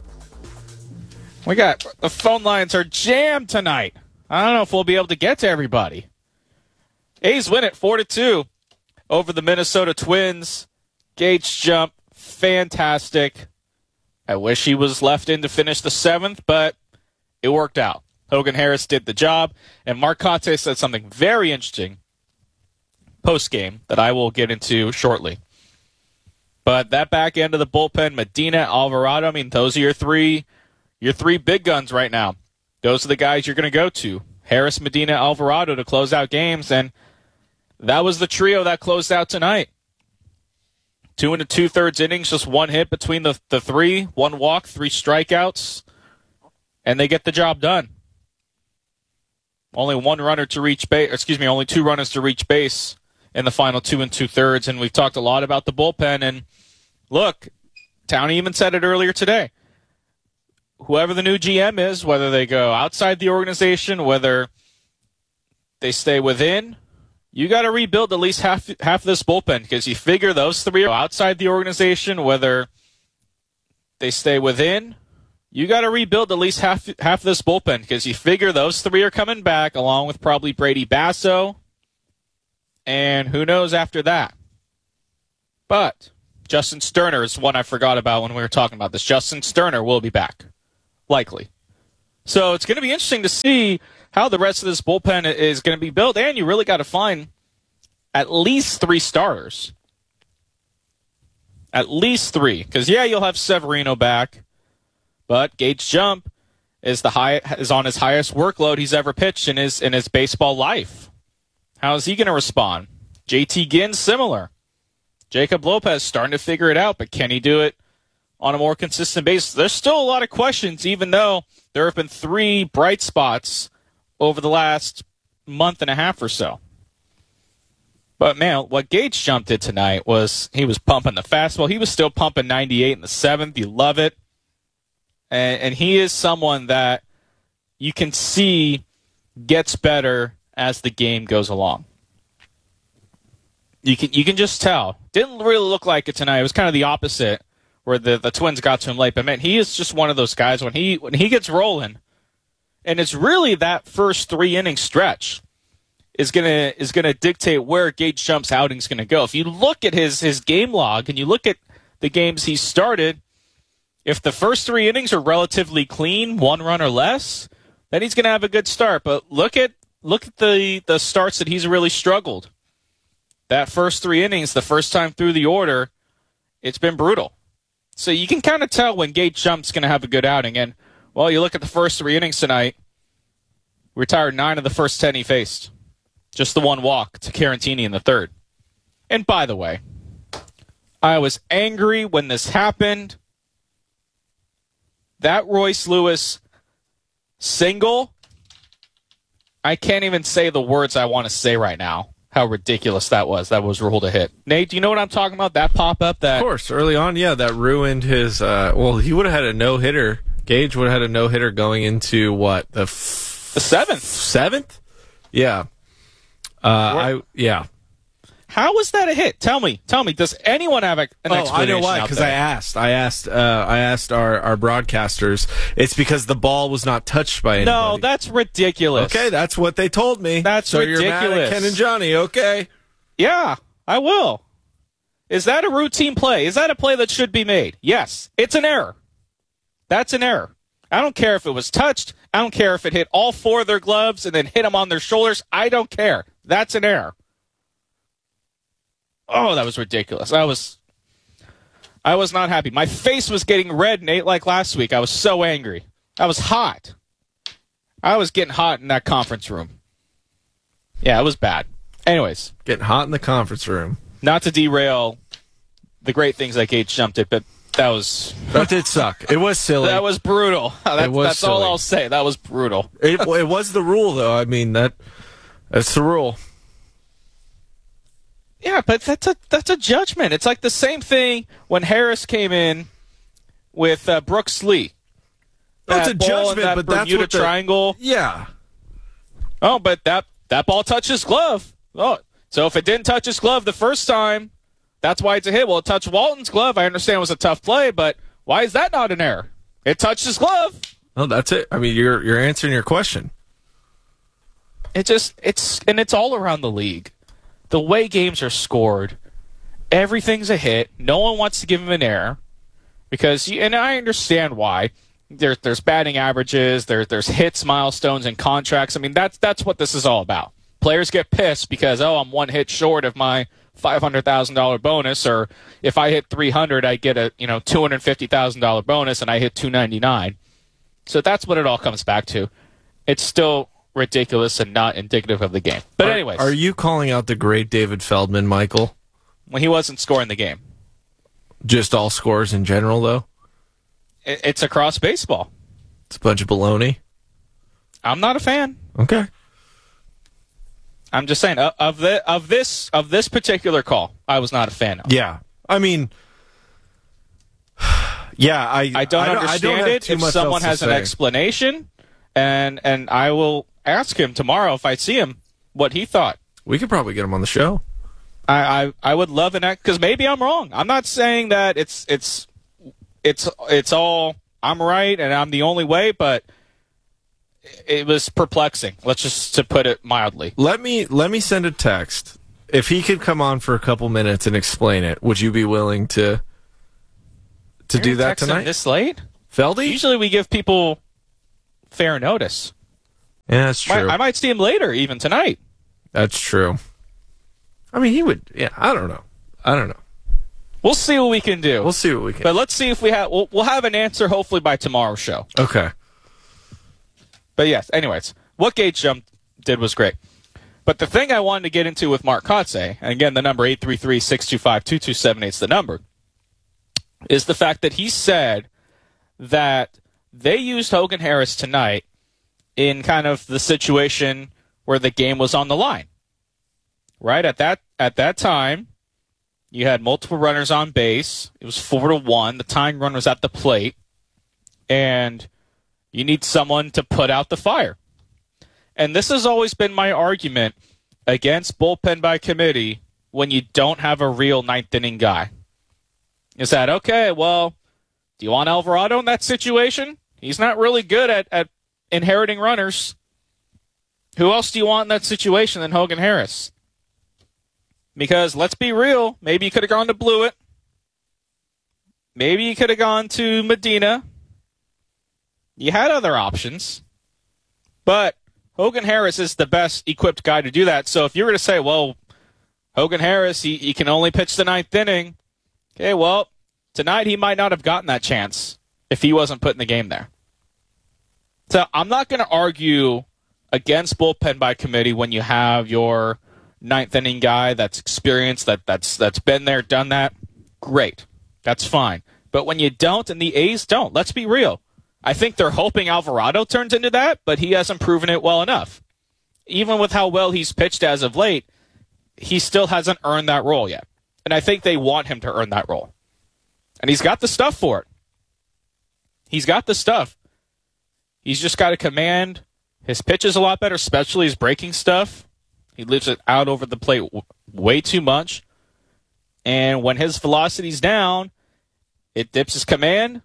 Speaker 10: The phone lines are jammed tonight. I don't know if we'll be able to get to everybody. A's win it 4-2 over the Minnesota Twins. Gage jump, fantastic. I wish he was left in to finish the 7th, but it worked out. Hogan Harris did the job, and Mark Cotte said something very interesting
Speaker 3: post-game that I will get into shortly. But that back end of the bullpen, Medina, Alvarado, I mean, those are your three big guns right now. Those are the guys you're going to go to. Harris, Medina, Alvarado to close out games, and that was the trio that closed out tonight. 2 2/3 innings, just one hit between the three, one walk, 3 strikeouts, and they get the job done. Only one runner to reach base, only 2 runners to reach base in the final 2 2/3, and we've talked a lot about the bullpen, and look, Townie even said it earlier today. Whoever the new GM is, whether they go outside the organization, whether they stay within, you got to rebuild at least half this bullpen, because you figure those 3 are outside the organization, whether they stay within, you got to rebuild at least half this bullpen, because you figure those 3 are coming back, along with probably Brady Basso, and who knows after that. But Justin Sterner is one I forgot about when we were talking about this. Justin Sterner will be back, likely. So it's going to be interesting to see how the rest of this bullpen is going to be built, and you really got to find at least 3 starters. At least 3, because you'll have Severino back, but Gage Jump is on his highest workload he's ever pitched in his baseball life. How is he going to respond? JT Ginn, similar. Jacob Lopez starting to figure it out, but can he do it on a more consistent basis? There's still a lot of questions, even though there have been 3 bright spots over the last month and a half or so. But, man, what Gage Jump did tonight was he was pumping the fastball. He was still pumping 98 in the 7th. You love it. And he is someone that you can see gets better as the game goes along. You can just tell. Didn't really look like it tonight. It was kind of the opposite, where the Twins got to him late. But, man, he is just one of those guys when he gets rolling. And it's really that first 3-inning stretch is gonna dictate where Gage Jump's outing's gonna go. If you look at his game log and you look at the games he started, if the first 3 innings are relatively clean, 1 run or less, then he's gonna have a good start. But look at the starts that he's really struggled. That first 3 innings, the first time through the order, it's been brutal. So you can kind of tell when Gage Jump's gonna have a good outing. And well, you look at the first 3 innings tonight, retired 9 of the first 10 he faced. Just the 1 walk to Carantini in the 3rd. And by the way, I was angry when this happened. That Royce Lewis single, I can't even say the words I want to say right now. How ridiculous that was. That was ruled a hit. Nate, do you know what I'm talking about? That pop-up? Of
Speaker 13: course. Early on, that ruined his... he would have had a no-hitter. Gage would have had a no-hitter going into, what? The
Speaker 3: 7th.
Speaker 13: 7th? Yeah.
Speaker 3: How was that a hit? Tell me. Does anyone have an explanation?
Speaker 13: I know why. Because I asked our broadcasters. It's because the ball was not touched by anybody.
Speaker 3: No, that's ridiculous.
Speaker 13: Okay, that's what they told me.
Speaker 3: That's ridiculous.
Speaker 13: You're mad at Ken and Johnny. Okay.
Speaker 3: Yeah, I will. Is that a routine play? Is that a play that should be made? Yes, it's an error. That's an error. I don't care if it was touched. I don't care if it hit all 4 of their gloves and then hit them on their shoulders. I don't care. That's an error. Oh, that was ridiculous. I was not happy. My face was getting red, Nate, like last week. I was so angry. I was hot. I was getting hot in that conference room. Yeah, it was bad. Anyways.
Speaker 13: Getting hot in the conference room.
Speaker 3: Not to derail the great things that Gage Jumped it, but that
Speaker 13: did suck. It was silly.
Speaker 3: That was brutal. That's
Speaker 13: silly.
Speaker 3: all I'll say. That was brutal.
Speaker 13: It was the rule, though. I mean, that's the rule.
Speaker 3: Yeah, but that's a judgment. It's like the same thing when Harris came in with Brooks Lee.
Speaker 13: That's a judgment, but that's
Speaker 3: Bermuda triangle.
Speaker 13: Yeah.
Speaker 3: Oh, but that ball touched his glove. Oh, so if it didn't touch his glove the first time, that's why it's a hit. Well, it touched Walton's glove. I understand it was a tough play, but why is that not an error? It touched his glove.
Speaker 13: Oh, that's it. I mean, you're answering your question.
Speaker 3: It's all around the league. The way games are scored, everything's a hit. No one wants to give him an error because, and I understand why. There's batting averages, there's hits, milestones, and contracts. I mean, that's what this is all about. players get pissed because, I'm one hit short of my $500,000 bonus, or if I hit 300, I get a $250,000 bonus, and I hit 299. So that's what it all comes back to. It's still ridiculous and not indicative of the game. But anyways.
Speaker 13: Are you calling out the great David Feldman, Michael?
Speaker 3: When he wasn't scoring the game.
Speaker 13: Just all scores in general, though?
Speaker 3: It's across baseball.
Speaker 13: It's a bunch of baloney.
Speaker 3: I'm not a fan.
Speaker 13: Okay.
Speaker 3: I'm just saying, of this particular call, I was not a fan of.
Speaker 13: Yeah. I mean, yeah,
Speaker 3: I don't understand it. If someone has an explanation, and I will ask him tomorrow if I see him what he thought.
Speaker 13: We could probably get him on the show.
Speaker 3: I would love an because maybe I'm wrong. I'm not saying that it's all I'm right and I'm the only way, but it was perplexing. Let's just to put it mildly.
Speaker 13: Let me send a text. If he could come on for a couple minutes and explain it, would you be willing to do that tonight?
Speaker 3: This late,
Speaker 13: Feldy?
Speaker 3: Usually we give people fair notice.
Speaker 13: Yeah, that's true.
Speaker 3: I might see him later, even tonight.
Speaker 13: That's true. I mean, he would. Yeah, I don't know.
Speaker 3: We'll see what we can do.
Speaker 13: But
Speaker 3: let's see if we have. We'll have an answer hopefully by tomorrow's show.
Speaker 13: Okay.
Speaker 3: But yes. Anyways, what Gage Jump did was great. But the thing I wanted to get into with Mark Kotze, and again, the number 833-625-2278 is the number, is the fact that he said that they used Hogan Harris tonight in kind of the situation where the game was on the line. Right? At that time, you had multiple runners on base. It was 4-1. The tying run was at the plate. And you need someone to put out the fire. And this has always been my argument against bullpen by committee when you don't have a real ninth inning guy. Is that, okay, well, do you want Alvarado in that situation? He's not really good at inheriting runners. Who else do you want in that situation than Hogan Harris? Because let's be real, maybe you could have gone to Blewett. Maybe you could have gone to Medina. You had other options. But Hogan Harris is the best equipped guy to do that. So if you were to say, well, Hogan Harris, he can only pitch the ninth inning. Okay, well, tonight he might not have gotten that chance if he wasn't put in the game there. So I'm not going to argue against bullpen by committee when you have your ninth inning guy that's experienced, that's been there, done that. Great. That's fine. But when you don't and the A's don't, let's be real. I think they're hoping Alvarado turns into that, but he hasn't proven it well enough. Even with how well he's pitched as of late, he still hasn't earned that role yet. And I think they want him to earn that role. And he's got the stuff for it. He's got the stuff. He's just got to command his pitches a lot better, especially his breaking stuff. He leaves it out over the plate way too much. And when his velocity's down, it dips his command.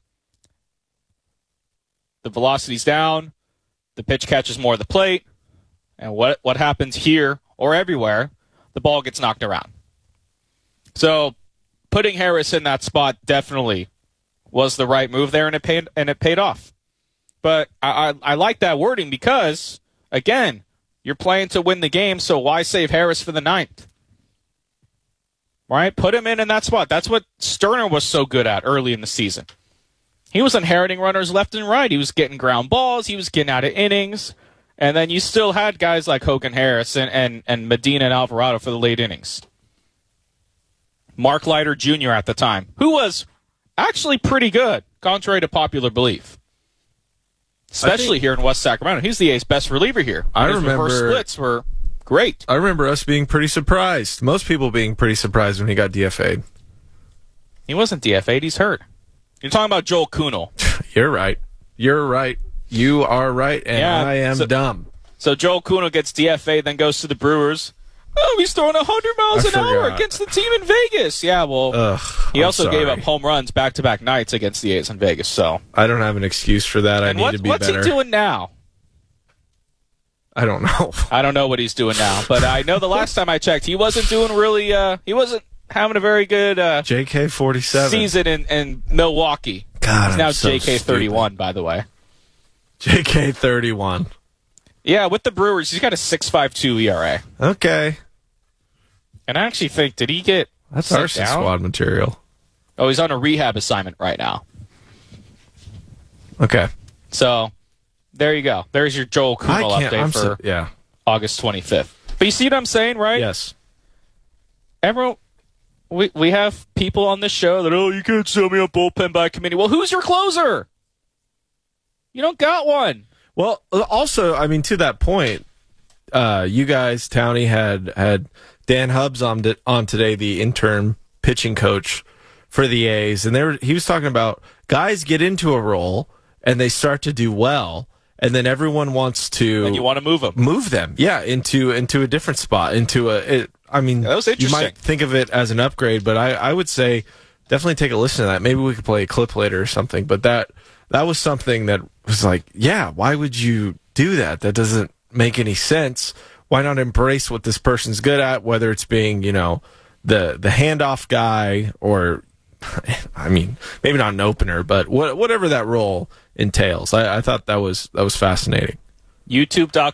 Speaker 3: The velocity's down. The pitch catches more of the plate. And what happens here or everywhere, the ball gets knocked around. So putting Harris in that spot definitely was the right move there, and it paid off. But I like that wording because, again, you're playing to win the game, so why save Harris for the ninth? Right? Put him in that spot. That's what Sterner was so good at early in the season. He was inheriting runners left and right. He was getting ground balls. He was getting out of innings. And then you still had guys like Hogan Harris and Medina and Alvarado for the late innings. Mark Leiter Jr. at the time, who was actually pretty good, contrary to popular belief. Especially here in West Sacramento. He's the A's best reliever here. His reverse splits were great.
Speaker 13: I remember us being pretty surprised. Most people being pretty surprised when he got DFA'd.
Speaker 3: He wasn't DFA'd. He's hurt. You're talking about Joel Kuhnel.
Speaker 13: You're right. You are right, and yeah, I am dumb.
Speaker 3: So Joel Kuhnel gets DFA'd, then goes to the Brewers. Oh, he's throwing 100 miles an hour against the team in Vegas. Yeah, well, he also gave up home runs back-to-back nights against the A's in Vegas. So
Speaker 13: I don't have an excuse for that. I need to be better.
Speaker 3: What's he doing now?
Speaker 13: I don't know.
Speaker 3: I don't know what he's doing now, but I know the last time I checked, he wasn't doing really. He wasn't having a very good
Speaker 13: JK-47
Speaker 3: season in Milwaukee.
Speaker 13: God,
Speaker 3: he's now
Speaker 13: so
Speaker 3: JK-31, by the way.
Speaker 13: JK-31.
Speaker 3: Yeah, with the Brewers, he's got a 6.52 ERA.
Speaker 13: Okay.
Speaker 3: And I actually think, did he get
Speaker 13: That's
Speaker 3: sent
Speaker 13: Arson
Speaker 3: down?
Speaker 13: Squad material.
Speaker 3: Oh, he's on a rehab assignment right now.
Speaker 13: Okay.
Speaker 3: So, there you go. There's your Joel Kuhnel update for August 25th. But you see what I'm saying, right?
Speaker 13: Yes.
Speaker 3: Everyone, we have people on this show that, you can't sell me a bullpen by committee. Well, who's your closer? You don't got one.
Speaker 13: Well, also, I mean, to that point, you guys, Townie, had Dan Hubbs on today, the interim pitching coach for the A's, and he was talking about guys get into a role and they start to do well, and then everyone wants to...
Speaker 3: And you want to move them.
Speaker 13: Move them, yeah, into a different spot, I mean,
Speaker 3: that was interesting.
Speaker 13: You might think of it as an upgrade, but I would say definitely take a listen to that. Maybe we could play a clip later or something, but that was something that was like, yeah, why would you do that? That doesn't make any sense. Why not embrace what this person's good at, whether it's being, the handoff guy or, I mean, maybe not an opener, but whatever that role entails. I thought that was fascinating.
Speaker 3: YouTube.com